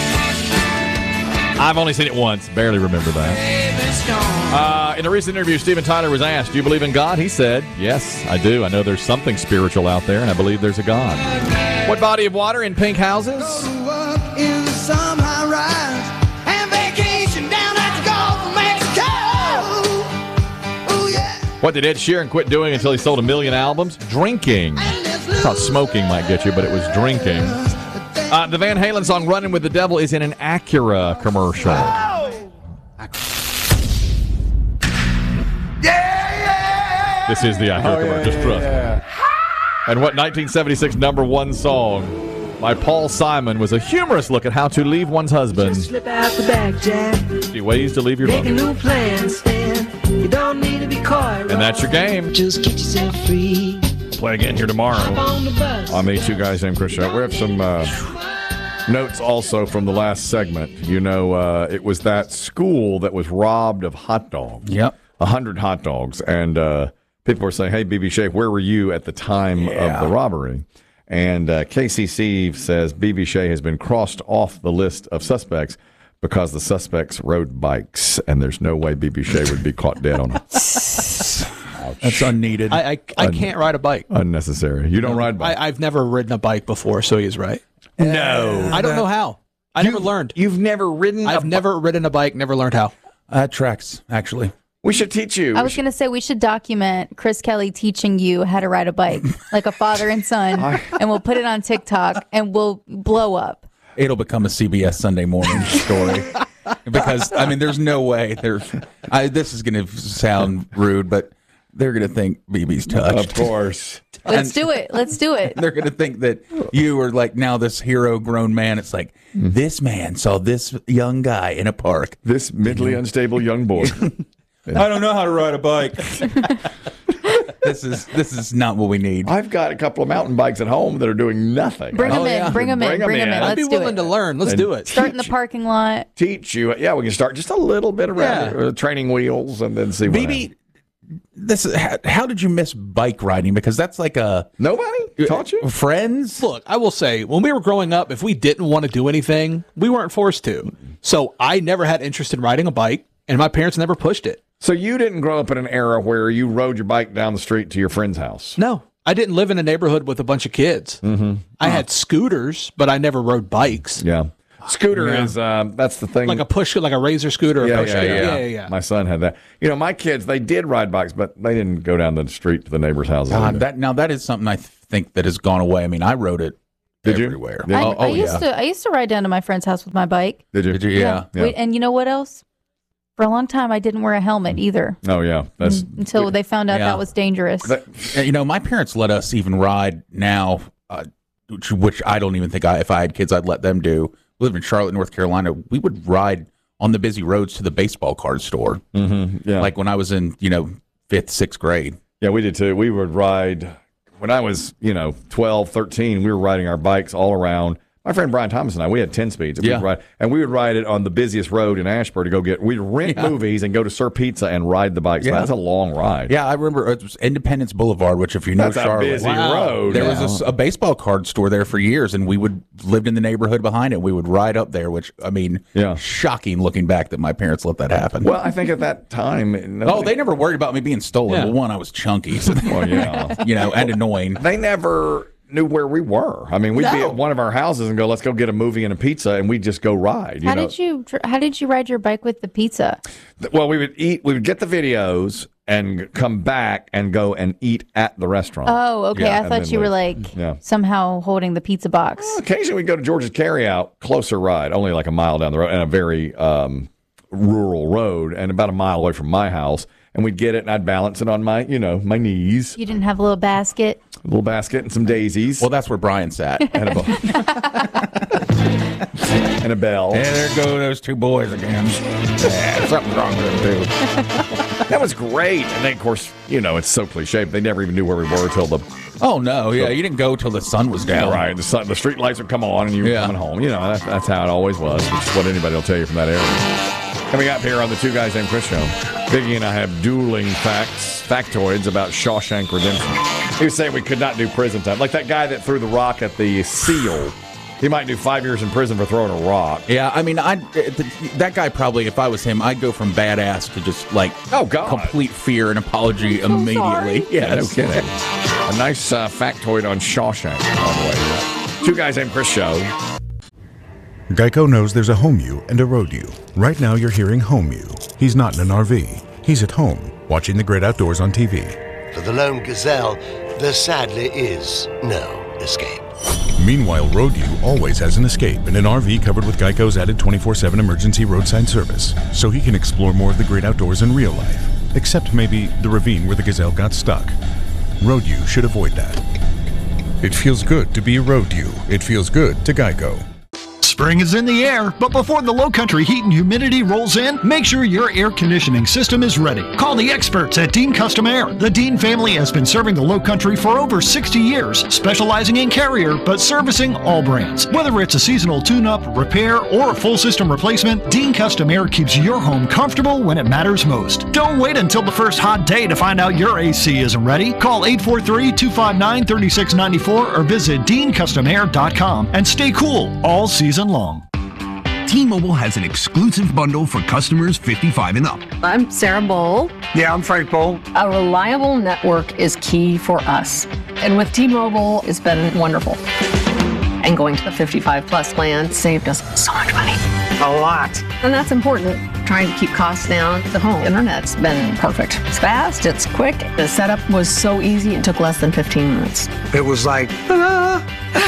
I've only seen it once. Barely remember that. Uh, in a recent interview, Steven Tyler was asked, do you believe in God? He said, yes, I do. I know there's something spiritual out there, and I believe there's a God. What body of water in pink houses? In some high rise and vacation down at the Gulf of Mexico. Ooh, yeah. What did Ed Sheeran quit doing until he sold a million albums? Drinking. I thought smoking might get you, but it was drinking. Uh, the Van Halen song Running with the Devil is in an Acura commercial. This is the Acura Oh, yeah, commercial. Just yeah, trust. yeah. And what nineteen seventy-six number one song by Paul Simon was a humorous look at how to leave one's husband. Slip out the back, Jack. fifty ways to leave your Make a lover. new plan, Stan. You don't need to be coy. And that's your game. Just get yourself free. Play again here tomorrow. On the bus. On the Two Guys Named Chris show. We have some uh, notes also from the last segment. You know, uh, it was that school that was robbed of hot dogs. Yep. A hundred hot dogs. And uh, people were saying, hey, B B Shea, where were you at the time Yeah. of the robbery? And uh, K C C says B B Shea has been crossed off the list of suspects because the suspects rode bikes, and there's no way B B Shea would be caught dead on them. That's unneeded. I I, I can't ride a bike. Unnecessary. You don't ride bikes. I, I've never ridden a bike before, so he's right. No. I don't know how. I never learned. You've never ridden I've a never ridden a bike, never learned how. That tracks, actually. We should teach you. I was going to say we should document Chris Kelly teaching you how to ride a bike, like a father and son, and we'll put it on TikTok and we'll blow up. It'll become a C B S Sunday morning story. Because, I mean, there's no way. There's, I, this is going to sound rude, but they're going to think B B's touched. Of course. Let's do it. Let's do it. They're going to think that you are like now this hero grown man. It's like, this man saw this young guy in a park. This mentally unstable young boy. I don't know how to ride a bike. this is this is not what we need. I've got a couple of mountain bikes at home that are doing nothing. Bring them Oh, in. yeah. Bring them in. Bring them in. I'd Let's be do willing it. to learn. Let's And do it. Start in the parking lot. Teach you. Yeah, we can start just a little bit around Yeah. the training wheels and then see what B B, this is, how, how did you miss bike riding? Because that's like a nobody taught you. Friends. Look, I will say, when we were growing up, if we didn't want to do anything, we weren't forced to. So I never had interest in riding a bike, and my parents never pushed it. So you didn't grow up in an era where you rode your bike down the street to your friend's house? No. I didn't live in a neighborhood with a bunch of kids. Mm-hmm. I had scooters, but I never rode bikes. Yeah. Scooter Yeah. is, um, that's the thing. Like a push, like a razor scooter. Or Yeah, a push yeah, scooter. yeah. yeah, yeah, yeah. My son had that. You know, my kids, they did ride bikes, but they didn't go down the street to the neighbor's houses. God, that now that is something I th- think that has gone away. I mean, I rode it Did you? everywhere. Did- I, oh, I oh, used yeah. to I used to ride down to my friend's house with my bike. Did you? Did you? Yeah. Yeah. Wait, and you know what else? For a long time, I didn't wear a helmet either Oh, yeah. That's until they found out Yeah. that was dangerous. that, And, you know, my parents let us even ride now, uh, which, which I don't even think I, if I had kids, I'd let them do. We live in Charlotte, North Carolina. We would ride on the busy roads to the baseball card store. mm-hmm, yeah. Like when I was in, you know, fifth, sixth grade. Yeah, we did too. We would ride, when I was, you know, twelve, thirteen, we were riding our bikes all around. My friend Brian Thomas and I, we had ten speeds. And, Yeah. we'd ride, and we would ride it on the busiest road in Ashburn to go get, we'd rent Yeah. movies and go to Sir Pizza and ride the bikes. Yeah. That's a long ride. Yeah, I remember it was Independence Boulevard, which if you know That's a Charlotte, busy road. there Yeah. was a, a baseball card store there for years, and we would lived in the neighborhood behind it. We would ride up there, which I mean, Yeah. shocking looking back that my parents let that happen. Well, I think at that time, nobody- oh, they never worried about me being stolen. Yeah. Well, one, I was chunky, so well, yeah. you know, and annoying. They never knew where we were. I mean, we'd be No. at one of our houses and go, let's go get a movie and a pizza, and we'd just go ride. You how know? did you dr- How did you ride your bike with the pizza? Th- Well, we would eat, we would get the videos and come back and go and eat at the restaurant. Oh, okay. Yeah, I and thought then you were leave. like Yeah. somehow holding the pizza box. Occasionally we'd go to George's Carryout, closer ride, only like a mile down the road, and a very um, rural road, and about a mile away from my house. And we'd get it, and I'd balance it on my, you know, my knees, You didn't have a little basket. a little basket and some daisies. Well, that's where Brian sat. and a, bo- and a bell. Yeah, there go those two boys again. Yeah, something's wrong with them too. That was great. And then, of course, you know, it's so cliche, but they never even knew where we were till the Oh no, yeah, you didn't go till the sun was down. right. The sun, the street lights would come on, and you were Yeah. coming home. You know, that's, that's how it always was. Which is what anybody will tell you from that area. Coming up here on the Two Guys Named Chris show, Biggie and I have dueling facts, factoids about Shawshank Redemption. He was saying we could not do prison time, like that guy that threw the rock at the seal. He might do five years in prison for throwing a rock. Yeah, I mean, I that guy probably, if I was him, I'd go from badass to just like oh god, complete fear and apology immediately. Yeah, no kidding. A nice uh, factoid on Shawshank, by the way. Two Guys Named Chris show. Geico knows there's a home you and a road you. Right now you're hearing home you. He's not in an R V. He's at home, watching the great outdoors on T V. For the lone gazelle, there sadly is no escape. Meanwhile, road you always has an escape in an R V covered with Geico's added twenty-four seven emergency roadside service, so he can explore more of the great outdoors in real life. Except maybe the ravine where the gazelle got stuck. Road you should avoid that. It feels good to be a road you. It feels good to Geico. Spring is in the air, but before the low country heat and humidity rolls in, make sure your air conditioning system is ready. Call the experts at Dean Custom Air. The Dean family has been serving the low country for over sixty years, specializing in Carrier, but servicing all brands. Whether it's a seasonal tune-up, repair, or a full system replacement, Dean Custom Air keeps your home comfortable when it matters most. Don't wait until the first hot day to find out your A C isn't ready. Call eight four three, two five nine, three six nine four or visit dean custom air dot com and stay cool all season long. T-Mobile has an exclusive bundle for customers fifty-five and up. I'm Sarah Bowl. Yeah, I'm Frank Bowl. A reliable network is key for us. And with T-Mobile, it's been wonderful. And going to the fifty-five plus plan saved us so much money. A lot. And that's important. Trying to keep costs down. The home internet's been perfect. It's fast, it's quick. The setup was so easy, it took less than fifteen minutes. It was like, ta-da!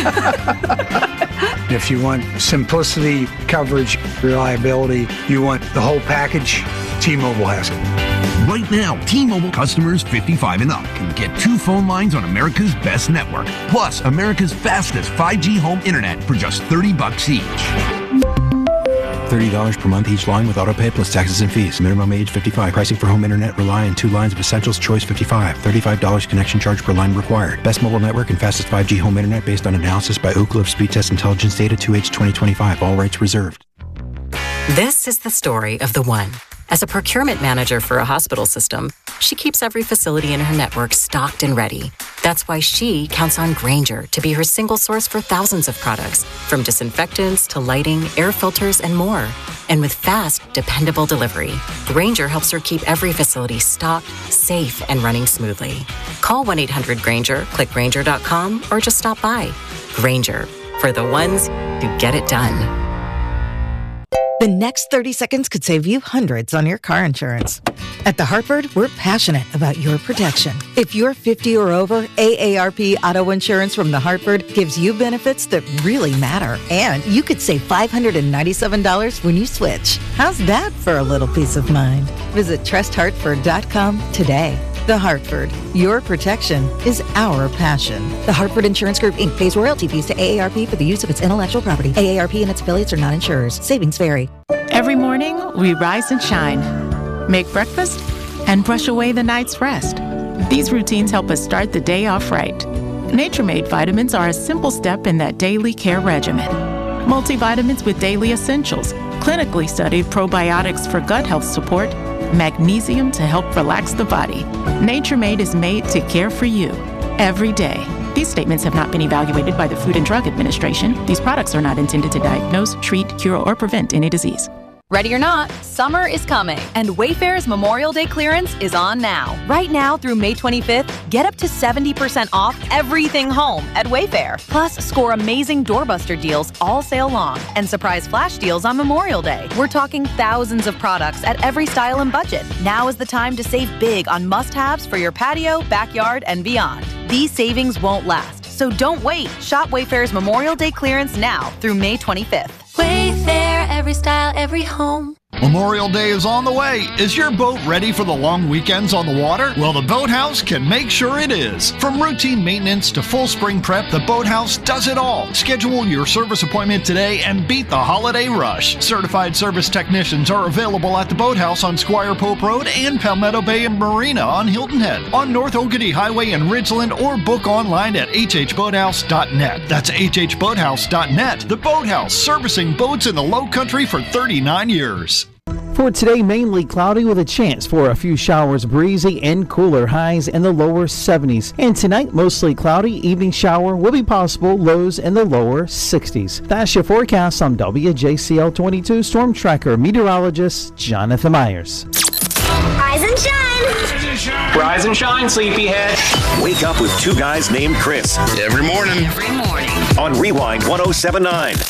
If you want simplicity, coverage, reliability, you want the whole package, T-Mobile has it. Right now, T-Mobile customers fifty-five and up can get two phone lines on America's best network, plus America's fastest five G home internet for just thirty bucks each. thirty dollars per month each line with autopay plus taxes and fees. Minimum age fifty-five. Pricing for home internet rely on two lines of Essentials Choice fifty-five. thirty-five dollars connection charge per line required. Best mobile network and fastest five G home internet based on analysis by Oak Cliff Speed Test Intelligence Data two H twenty twenty-five. All rights reserved. This is the story of the one. As a procurement manager for a hospital system, she keeps every facility in her network stocked and ready. That's why she counts on Grainger to be her single source for thousands of products, from disinfectants to lighting, air filters, and more. And with fast, dependable delivery, Grainger helps her keep every facility stocked, safe, and running smoothly. Call one eight hundred Grainger, click Grainger dot com, or just stop by. Grainger, for the ones who get it done. The next thirty seconds could save you hundreds on your car insurance. At The Hartford, we're passionate about your protection. If you're fifty or over, A A R P Auto Insurance from The Hartford gives you benefits that really matter. And you could save five hundred ninety-seven dollars when you switch. How's that for a little peace of mind? Visit trust hartford dot com today. The Hartford, your protection is our passion. The Hartford Insurance Group, Incorporated pays royalty fees to A A R P for the use of its intellectual property. A A R P and its affiliates are not insurers. Savings vary. Every morning, we rise and shine, make breakfast, and brush away the night's rest. These routines help us start the day off right. Nature-Made vitamins are a simple step in that daily care regimen. Multivitamins with daily essentials, clinically studied probiotics for gut health support, magnesium to help relax the body. Nature-Made is made to care for you every day. These statements have not been evaluated by the Food and Drug Administration. These products are not intended to diagnose, treat, cure, or prevent any disease. Ready or not, summer is coming, and Wayfair's Memorial Day clearance is on now. Right now through May twenty-fifth, get up to seventy percent off everything home at Wayfair. Plus, score amazing doorbuster deals all sale long and surprise flash deals on Memorial Day. We're talking thousands of products at every style and budget. Now is the time to save big on must-haves for your patio, backyard, and beyond. These savings won't last, so don't wait. Shop Wayfair's Memorial Day clearance now through May twenty-fifth. Wayfair, every style, every home. Memorial Day is on the way. Is your boat ready for the long weekends on the water? Well, the Boathouse can make sure it is. From routine maintenance to full spring prep, the Boathouse does it all. Schedule your service appointment today and beat the holiday rush. Certified service technicians are available at the Boathouse on Squire Pope Road and Palmetto Bay and Marina on Hilton Head, on North Oakity Highway in Ridgeland, or book online at h h boathouse dot net. That's h h boathouse dot net. The Boathouse, servicing boats in the Low Country for thirty-nine years. For today, mainly cloudy with a chance for a few showers, breezy and cooler, highs in the lower seventies. And tonight, mostly cloudy, evening shower will be possible, lows in the lower sixties. That's your forecast. I'm W J C L twenty-two Storm Tracker meteorologist Jonathan Myers. Rise and shine. Rise and shine, sleepyhead. Wake up with two guys named Chris. Every morning. Every morning. On Rewind one oh seven point nine.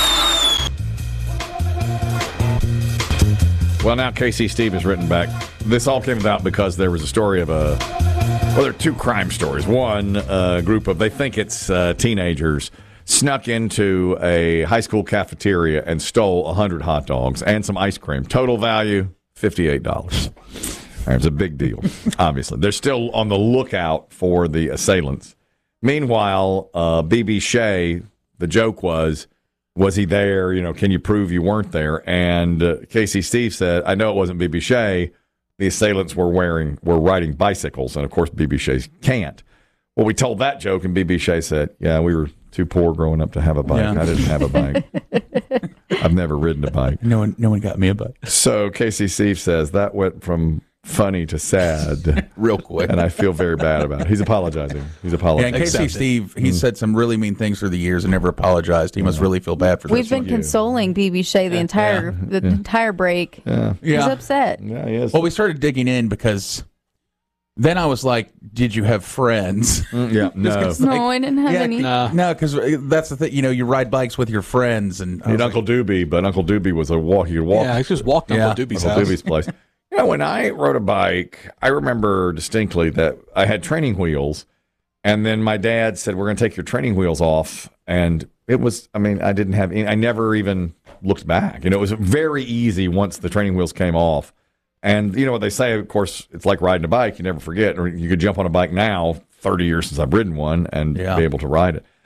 Well, now K C Steve has written back. This all came about because there was a story of a, well, there are two crime stories. One, a group of, they think it's uh, teenagers, snuck into a high school cafeteria and stole one hundred hot dogs and some ice cream. Total value, fifty-eight dollars. It's a big deal, obviously. They're still on the lookout for the assailants. Meanwhile, uh, B B Shea, the joke was, was he there? You know, can you prove you weren't there? And uh, Casey Steve said, I know it wasn't B B Shea. The assailants were wearing, were riding bicycles. And of course, B B Shea can't. Well, we told that joke, and B B Shea said, yeah, we were too poor growing up to have a bike. Yeah. I didn't have a bike. I've never ridden a bike. No one, no one got me a bike. So Casey Steve says that went from funny to sad real quick, and I feel very bad about it. He's apologizing. He's apologizing. Yeah, and Casey Steve, he mm. said some really mean things through the years and never apologized. He must really feel bad for this. We've been one. consoling B B Shea the Yeah. entire Yeah. the Yeah. entire break. Yeah. He's Yeah. upset. Yeah, he is. Well, we started digging in because then I was like, "Did you have friends?" Mm, yeah, no, No, I didn't have yeah, any. No, because that's the thing. You know, you ride bikes with your friends, and and Uncle like, Doobie, but Uncle Doobie was a walk. You walk. Yeah, I just walked Uncle yeah, Doobie's Uncle house. Doobie's place. You know, when I rode a bike, I remember distinctly that I had training wheels, and then my dad said, "We're going to take your training wheels off," and it was. I mean, I didn't have. Any, I never even looked back. You know, it was very easy once the training wheels came off. And you know what they say, of course, it's like riding a bike. You never forget. Or you could jump on a bike now, thirty years since I've ridden one, and Yeah. be able to ride it.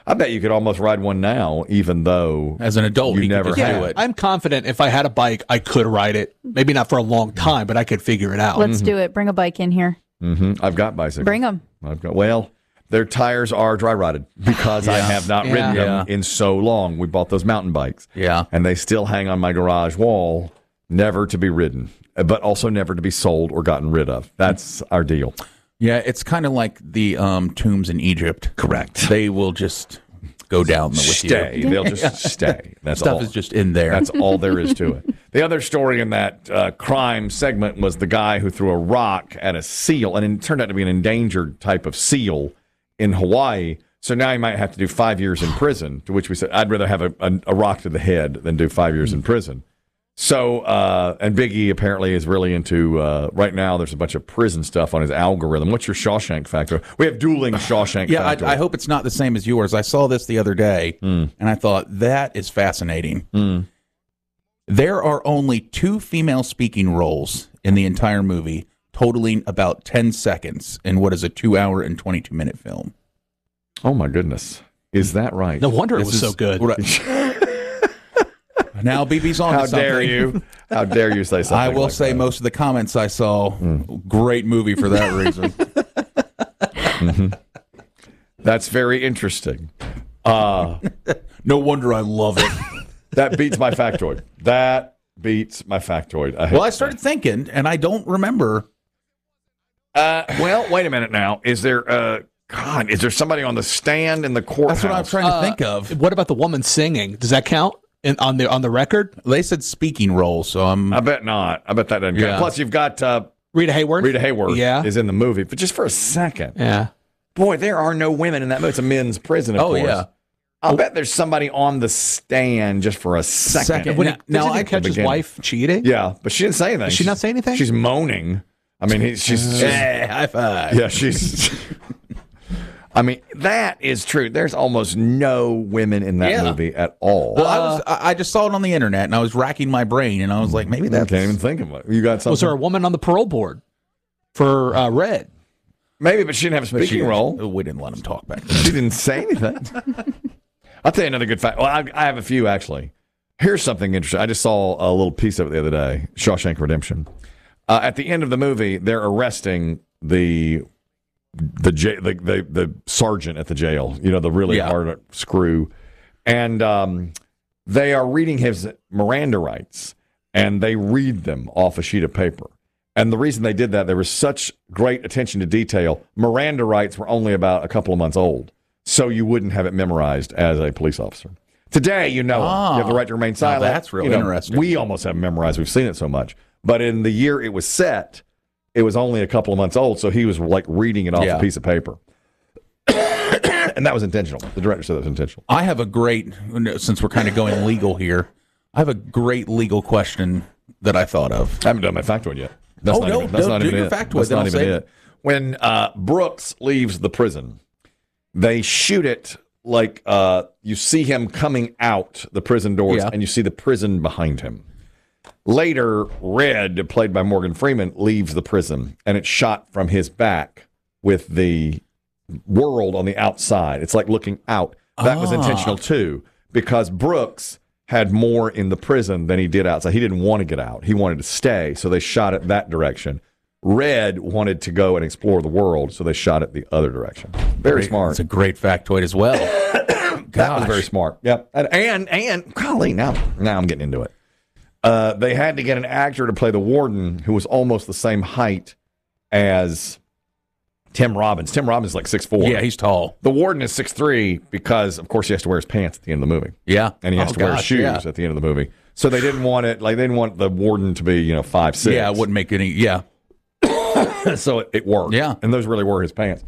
I bet you could almost ride one now, even though as an adult you never yeah, had it. I'm confident if I had a bike, I could ride it. Maybe not for a long time, but I could figure it out. Let's do it. Bring a bike in here. Mm-hmm. I've got bicycles. Bring them. I've got well. Their tires are dry rotted because I Yeah. have not Yeah. ridden them Yeah. in so long. We bought those mountain bikes. Yeah. And they still hang on my garage wall, never to be ridden, but also never to be sold or gotten rid of. That's our deal. Yeah, it's kind of like the um, tombs in Egypt. Correct. They will just go down with Stay. you. They'll just stay. That's Stuff all. is just in there. That's all there is to it. The other story in that uh, crime segment was the guy who threw a rock at a seal, and it turned out to be an endangered type of seal in Hawaii. So now he might have to do five years in prison, to which we said, I'd rather have a, a, a rock to the head than do five years in prison. So, uh, and Biggie apparently is really into, uh, right now there's a bunch of prison stuff on his algorithm. What's your Shawshank factor? We have dueling Shawshank Yeah, factor. I, I hope it's not the same as yours. I saw this the other day, Mm. and I thought, that is fascinating. Mm. There are only two female speaking roles in the entire movie, totaling about ten seconds in what is a two hour and twenty-two minute film. Oh, my goodness. Is that right? No wonder it This was is- so good. Now, B B's on How to something. dare you? How dare you say something I will like say that. most of the comments I saw, great movie for that reason. Mhm. That's very interesting. Uh, no wonder I love it. That beats my factoid. That beats my factoid. I hate Well, I to started thinking, and I don't remember. Uh, well, wait a minute now. Is there, uh, God, is there somebody on the stand in the courthouse? That's what I'm trying to Uh, think of. What about the woman singing? Does that count in, on the on the record? They said speaking role, so I'm. I bet not. I bet that doesn't Yeah. count. Plus, you've got uh, Rita Hayworth. Rita Hayworth Yeah. is in the movie, but just for a second. Yeah. Boy, there are no women in that movie. It's a men's prison, of Oh, course. yeah. I'll bet there's somebody on the stand just for a second. Second. When Now- he, now doesn't he I catch his begin. wife cheating? Yeah, but she didn't say anything. Did she not say anything? She's moaning. I mean, he, she's, she's Hey, high five. yeah, she's. I mean, that is true. There's almost no women in that Yeah. movie at all. Well, I was. I I just saw it on the internet, and I was racking my brain, and I was like, maybe I that's. can't even think of it. You got something? Was there a woman on the parole board for uh, Red? Maybe, but she didn't have a But speaking she- role. We didn't let him talk back. She didn't say anything. I'll tell you another good fact. Well, I, I have a few, actually. Here's something interesting. I just saw a little piece of it the other day, Shawshank Redemption. Uh, at the end of the movie, they're arresting the the, j- the the the sergeant at the jail, you know, the really Yeah. hard screw. And um, they are reading his Miranda rights, and they read them off a sheet of paper. And the reason they did that, there was such great attention to detail. Miranda rights were only about a couple of months old, so you wouldn't have it memorized as a police officer. Today, you know, Ah, you have the right to remain now silent. that's real You know, interesting. We almost have it memorized. We've seen it so much. But in the year it was set, it was only a couple of months old, so he was like reading it off Yeah. a piece of paper. And that was intentional. The director said that was intentional. I have a great. Since we're kind of going legal here, I have a great legal question that I thought of. I haven't done my factoid yet. That's Oh, not no, even, that's no, not do even your it. factoid, That's then not I'll even say- it. When uh, Brooks leaves the prison, they shoot it like uh, you see him coming out the prison doors, Yeah. and you see the prison behind him. Later, Red, played by Morgan Freeman, leaves the prison, and it's shot from his back with the world on the outside. It's like looking out. That was Ah. intentional too, because Brooks had more in the prison than he did outside. He didn't want to get out. He wanted to stay, so they shot it that direction. Red wanted to go and explore the world, so they shot it the other direction. Very Great. smart. It's a great factoid as well. That was very smart. Yep. And and, and golly, now now I'm getting into it. Uh, they had to get an actor to play the warden who was almost the same height as Tim Robbins. Tim Robbins is like six four. Yeah, he's tall. The warden is six three because, of course, he has to wear his pants at the end of the movie. Yeah, And he has Oh, to wear his gosh, shoes yeah. at the end of the movie. So they didn't want it, like, they didn't want the warden to be, you know, five six. Yeah, it wouldn't make any. Yeah, So it, it worked. Yeah. And those really were his pants.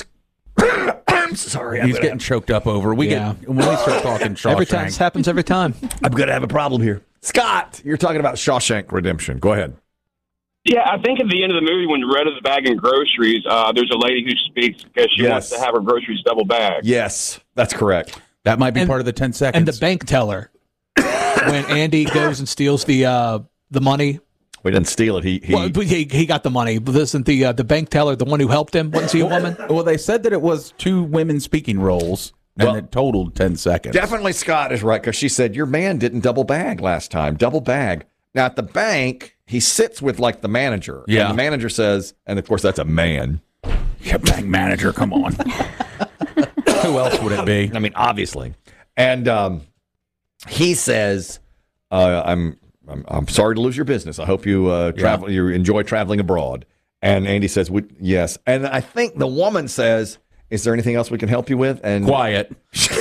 I'm sorry. I'm he's gonna- getting choked up over. We Yeah. get when we start talking Shawshank. Every time. This happens every time. I'm going to have a problem here. Scott, you're talking about Shawshank Redemption. Go ahead. Yeah, I think at the end of the movie when Red is bagging groceries, uh, there's a lady who speaks because she Yes. wants to have her groceries double bagged. Yes, that's correct. That might be And- part of the ten seconds. And the bank teller, when Andy goes and steals the uh, the money. We didn't steal it. He he. Well, but he, he got the money, but isn't the uh, the bank teller the one who helped him? Wasn't he a woman? Well, they said that it was two women speaking roles. And Well- it totaled ten seconds. Definitely Scott is right because she said your man didn't double bag last time. Double bag. Now at the bank, he sits with like the manager. Yeah. And the manager says, and of course that's a man. Yeah, bank manager, come on. Who else would it be? I mean, obviously. And um, he says, uh, I'm, I'm I'm sorry to lose your business. I hope you uh, travel. You enjoy traveling abroad. And Andy says, "Would- yes. And I think the woman says, is there anything else we can help you with? And Quiet.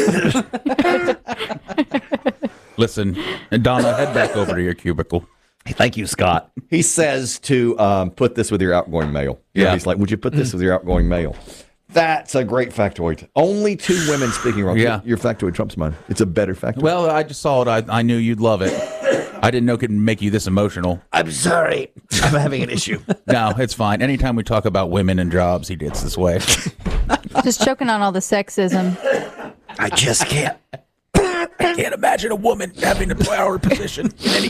Listen, and Donna, head back over to your cubicle. Thank you, Scott. He says to um, put this with your outgoing mail. Yeah. He's like, would you put this with your outgoing mail? That's a great factoid. Only two women speaking wrong. Yeah. Your factoid trumps mine. It's a better factoid. Well, I just saw it. I, I knew you'd love it. I didn't know it could make you this emotional. I'm sorry. I'm having an issue. No, it's fine. Anytime we talk about women and jobs, he gets this way. Just choking on all the sexism. I just can't. I can't imagine a woman having a power position in any